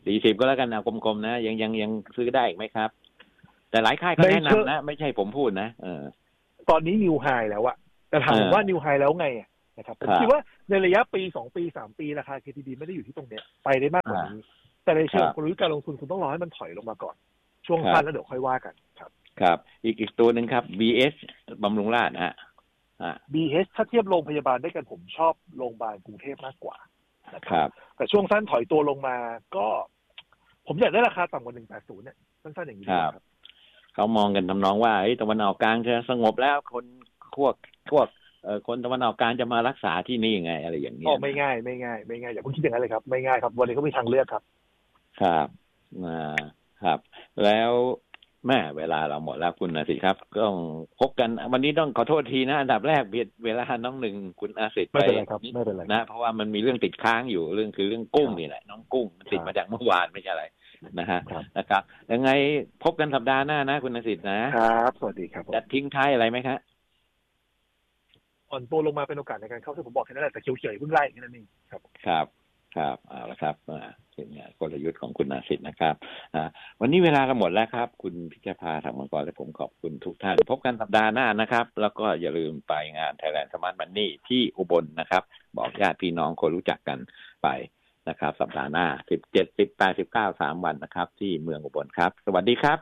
สี่สิบก็แล้วกันนะกลมๆนะยังยังยังซื้อได้อีกไหมครับแต่หลายค่ายก็แนะนำนะไม่ใช่ผมพูดนะเออตอนนี้นิวไฮแล้วอะแต่ถามว่านิวไฮแล้วไงนะครับผมคิดว่าในระยะปีสองปีสามปีราคา เค ที ดี ไม่ได้อยู่ที่ตรงเนี้ยไปได้มากกว่านี้แต่ในเชิงกลยุทธ์การลงทุนคุณต้องรอให้มันถอยลงมาก่อนช่วงสั้นแล้วเดี๋ยวค่อยว่ากันครับครับอีกอีกตัวหนึ่งครับ บี เอส บำรุงราษฎร์ฮะบี เอส ถ้าเทียบโรงพยาบาลด้วยกันผมชอบโรงพยาบาลกรุงเทพมากกว่านะครับแต่ช่วงสั้นถอยตัวลงมาก็ผมอยากได้ราคาต่ำกว่าหนึ่งร้อยแปดสิบเนี่ยสั้นๆอย่างนี้ครับเขามองกันทำนองว่าตะวันออกกลางจะสงบแล้วคนพวกพวกเอ่อคนตะวันออกกลางจะมารักษาที่นี่ยังไงอะไรอย่างนี้อ๋อไม่ง่ายไม่ง่ายไม่ง่ายอย่าเพิ่งคิดอย่างนั้นเลยครับไม่ง่ายครับวันนี้เขามีทางเลือกครับครับอ่าครับแล้วแม่เวลาเราหมดแล้วคุณอาสิทธิ์ครับต้องพบกันวันนี้ต้องขอโทษทีนะอันดับแรกเบียดเวลาน้องหนึ่งคุณอาสิทธิ์ไปไม่เป็นไรครับไม่เป็นไรนะเพราะว่ามันมีเรื่องติดค้างอยู่เรื่องคือเรื่องกุ้งนี่แหละน้องกุ้งติดมาจากเมื่อวานไม่ใช่อะไรนะฮะนะครับยังไงพบกันสัปดาห์หน้านะคุณอาสิทธิ์นะครับสวัสดีครับจะทิ้งท้ายอะไรไหมครับอ่อนตัวลงมาเป็นโอกาสในการเข้าซึ่งผมบอกแค่นั้นแหละแต่เขียวๆเพิ่งไล่แค่นั้นเองครับครับครับเอาละครับเป็นกลยุทธ์ของคุณอาสิทธิ์นะครับวันนี้เวลาก็หมดแล้วครับคุณพิชภาธรรมมังกรและผมขอบคุณทุกท่านพบกันสัปดาห์หน้านะครับแล้วก็อย่าลืมไปงาน Thailand Smart Money ที่อุบลนะครับบอกญาติพี่น้องคนรู้จักกันไปนะครับสัปดาห์หน้าสิบเจ็ด สิบแปด สิบเก้า สามวันนะครับที่เมืองอุบลครับสวัสดีครับ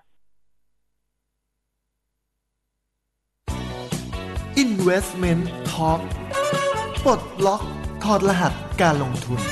Investment Talk ปลดล็อกถอดรหัสการลงทุน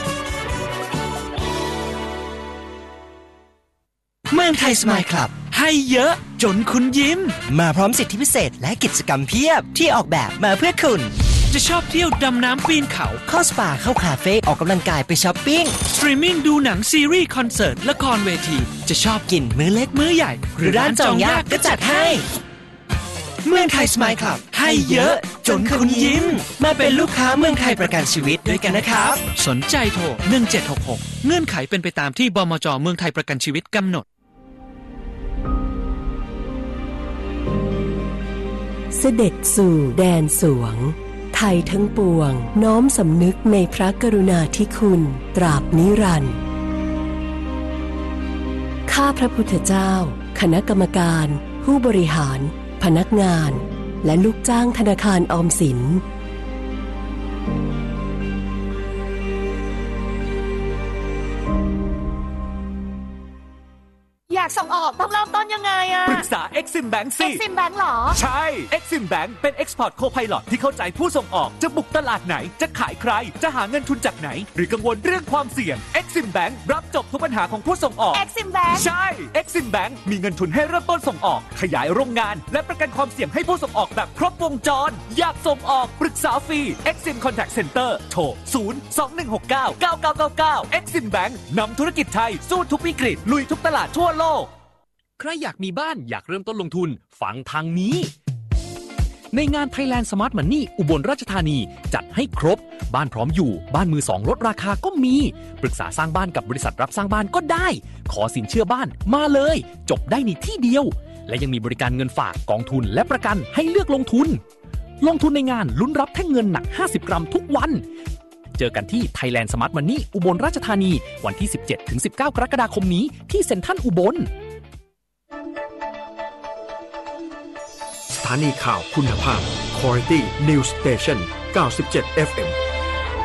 เมืองไทยสมายคลับให้เยอะจนคุณยิ้มมาพร้อมสิทธิพิเศษและกิจกรรมเพียบที่ออกแบบมาเพื่อคุณจะชอบเที่ยวดำน้ำปีนเขาเข้าสปาเข้าคาเฟ่ออกกำลังกายไปช้อปปิ้งสตรีมมิ่งดูหนังซีรีส์คอนเสิร์ตละครเวทีจะชอบกินมื้อเล็กมื้อใหญ่หรือร้านจองยากก็จัดให้เมืองไทยสมายคลับให้เยอะจนคุณยิ้มมาเป็นลูกค้าเมืองไทยประกันชีวิตด้วยกันนะครับสนใจโทรหนึ่งเจ็ดหกหกเงื่อนไขเป็นไปตามที่บมจ.เมืองไทยประกันชีวิตกำหนดเสด็จสู่แดนสวงไทยทั้งปวงน้อมสำนึกในพระกรุณาธิคุณตราบนิรันดร์ข้าพระพุทธเจ้าคณะกรรมการผู้บริหารพนักงานและลูกจ้างธนาคารออมสินอยากส่งออกต้องเริ่มต้นยังไงอะปรึกษา Exim Bank สิ Exim Bank หรอใช่ Exim Bank เป็น Export Co-Pilot ที่เข้าใจผู้ส่งออกจะบุกตลาดไหนจะขายใครจะหาเงินทุนจากไหนหรือกังวลเรื่องความเสี่ยง Exim Bank รับจบทุกปัญหาของผู้ส่งออก Exim Bank ใช่ Exim Bank มีเงินทุนให้เริ่มต้นส่งออกขยายโรงงานและประกันความเสี่ยงให้ผู้ส่งออกแบบครบวงจรอยากส่งออกปรึกษาฟรี Exim Contact Center โทรศูนย์ สอง หนึ่ง หก เก้า เก้า เก้า เก้า เก้า Exim Bank นำธุรกิจไทยสู้ทุกวิกฤตลุยทุกตลาดทั่วโลกใครอยากมีบ้านอยากเริ่มต้นลงทุนฟังทางนี้ในงาน Thailand Smart Money อุบลราชธานีจัดให้ครบบ้านพร้อมอยู่บ้านมือสองลดราคาก็มีปรึกษาสร้างบ้านกับบริษัทรับสร้างบ้านก็ได้ขอสินเชื่อบ้านมาเลยจบได้ในที่เดียวและยังมีบริการเงินฝากกองทุนและประกันให้เลือกลงทุนลงทุนในงานลุ้นรับแท่งเงินหนักห้าสิบกรัมทุกวันเจอกันที่ Thailand Smart Money อุบลราชธานีวันที่ สิบเจ็ดถึงสิบเก้า กรกฎาคมนี้ที่เซ็นทรัลอุบลสถานีข่าวคุณภาพ Quality News Station เก้าสิบเจ็ด เอฟ เอ็ม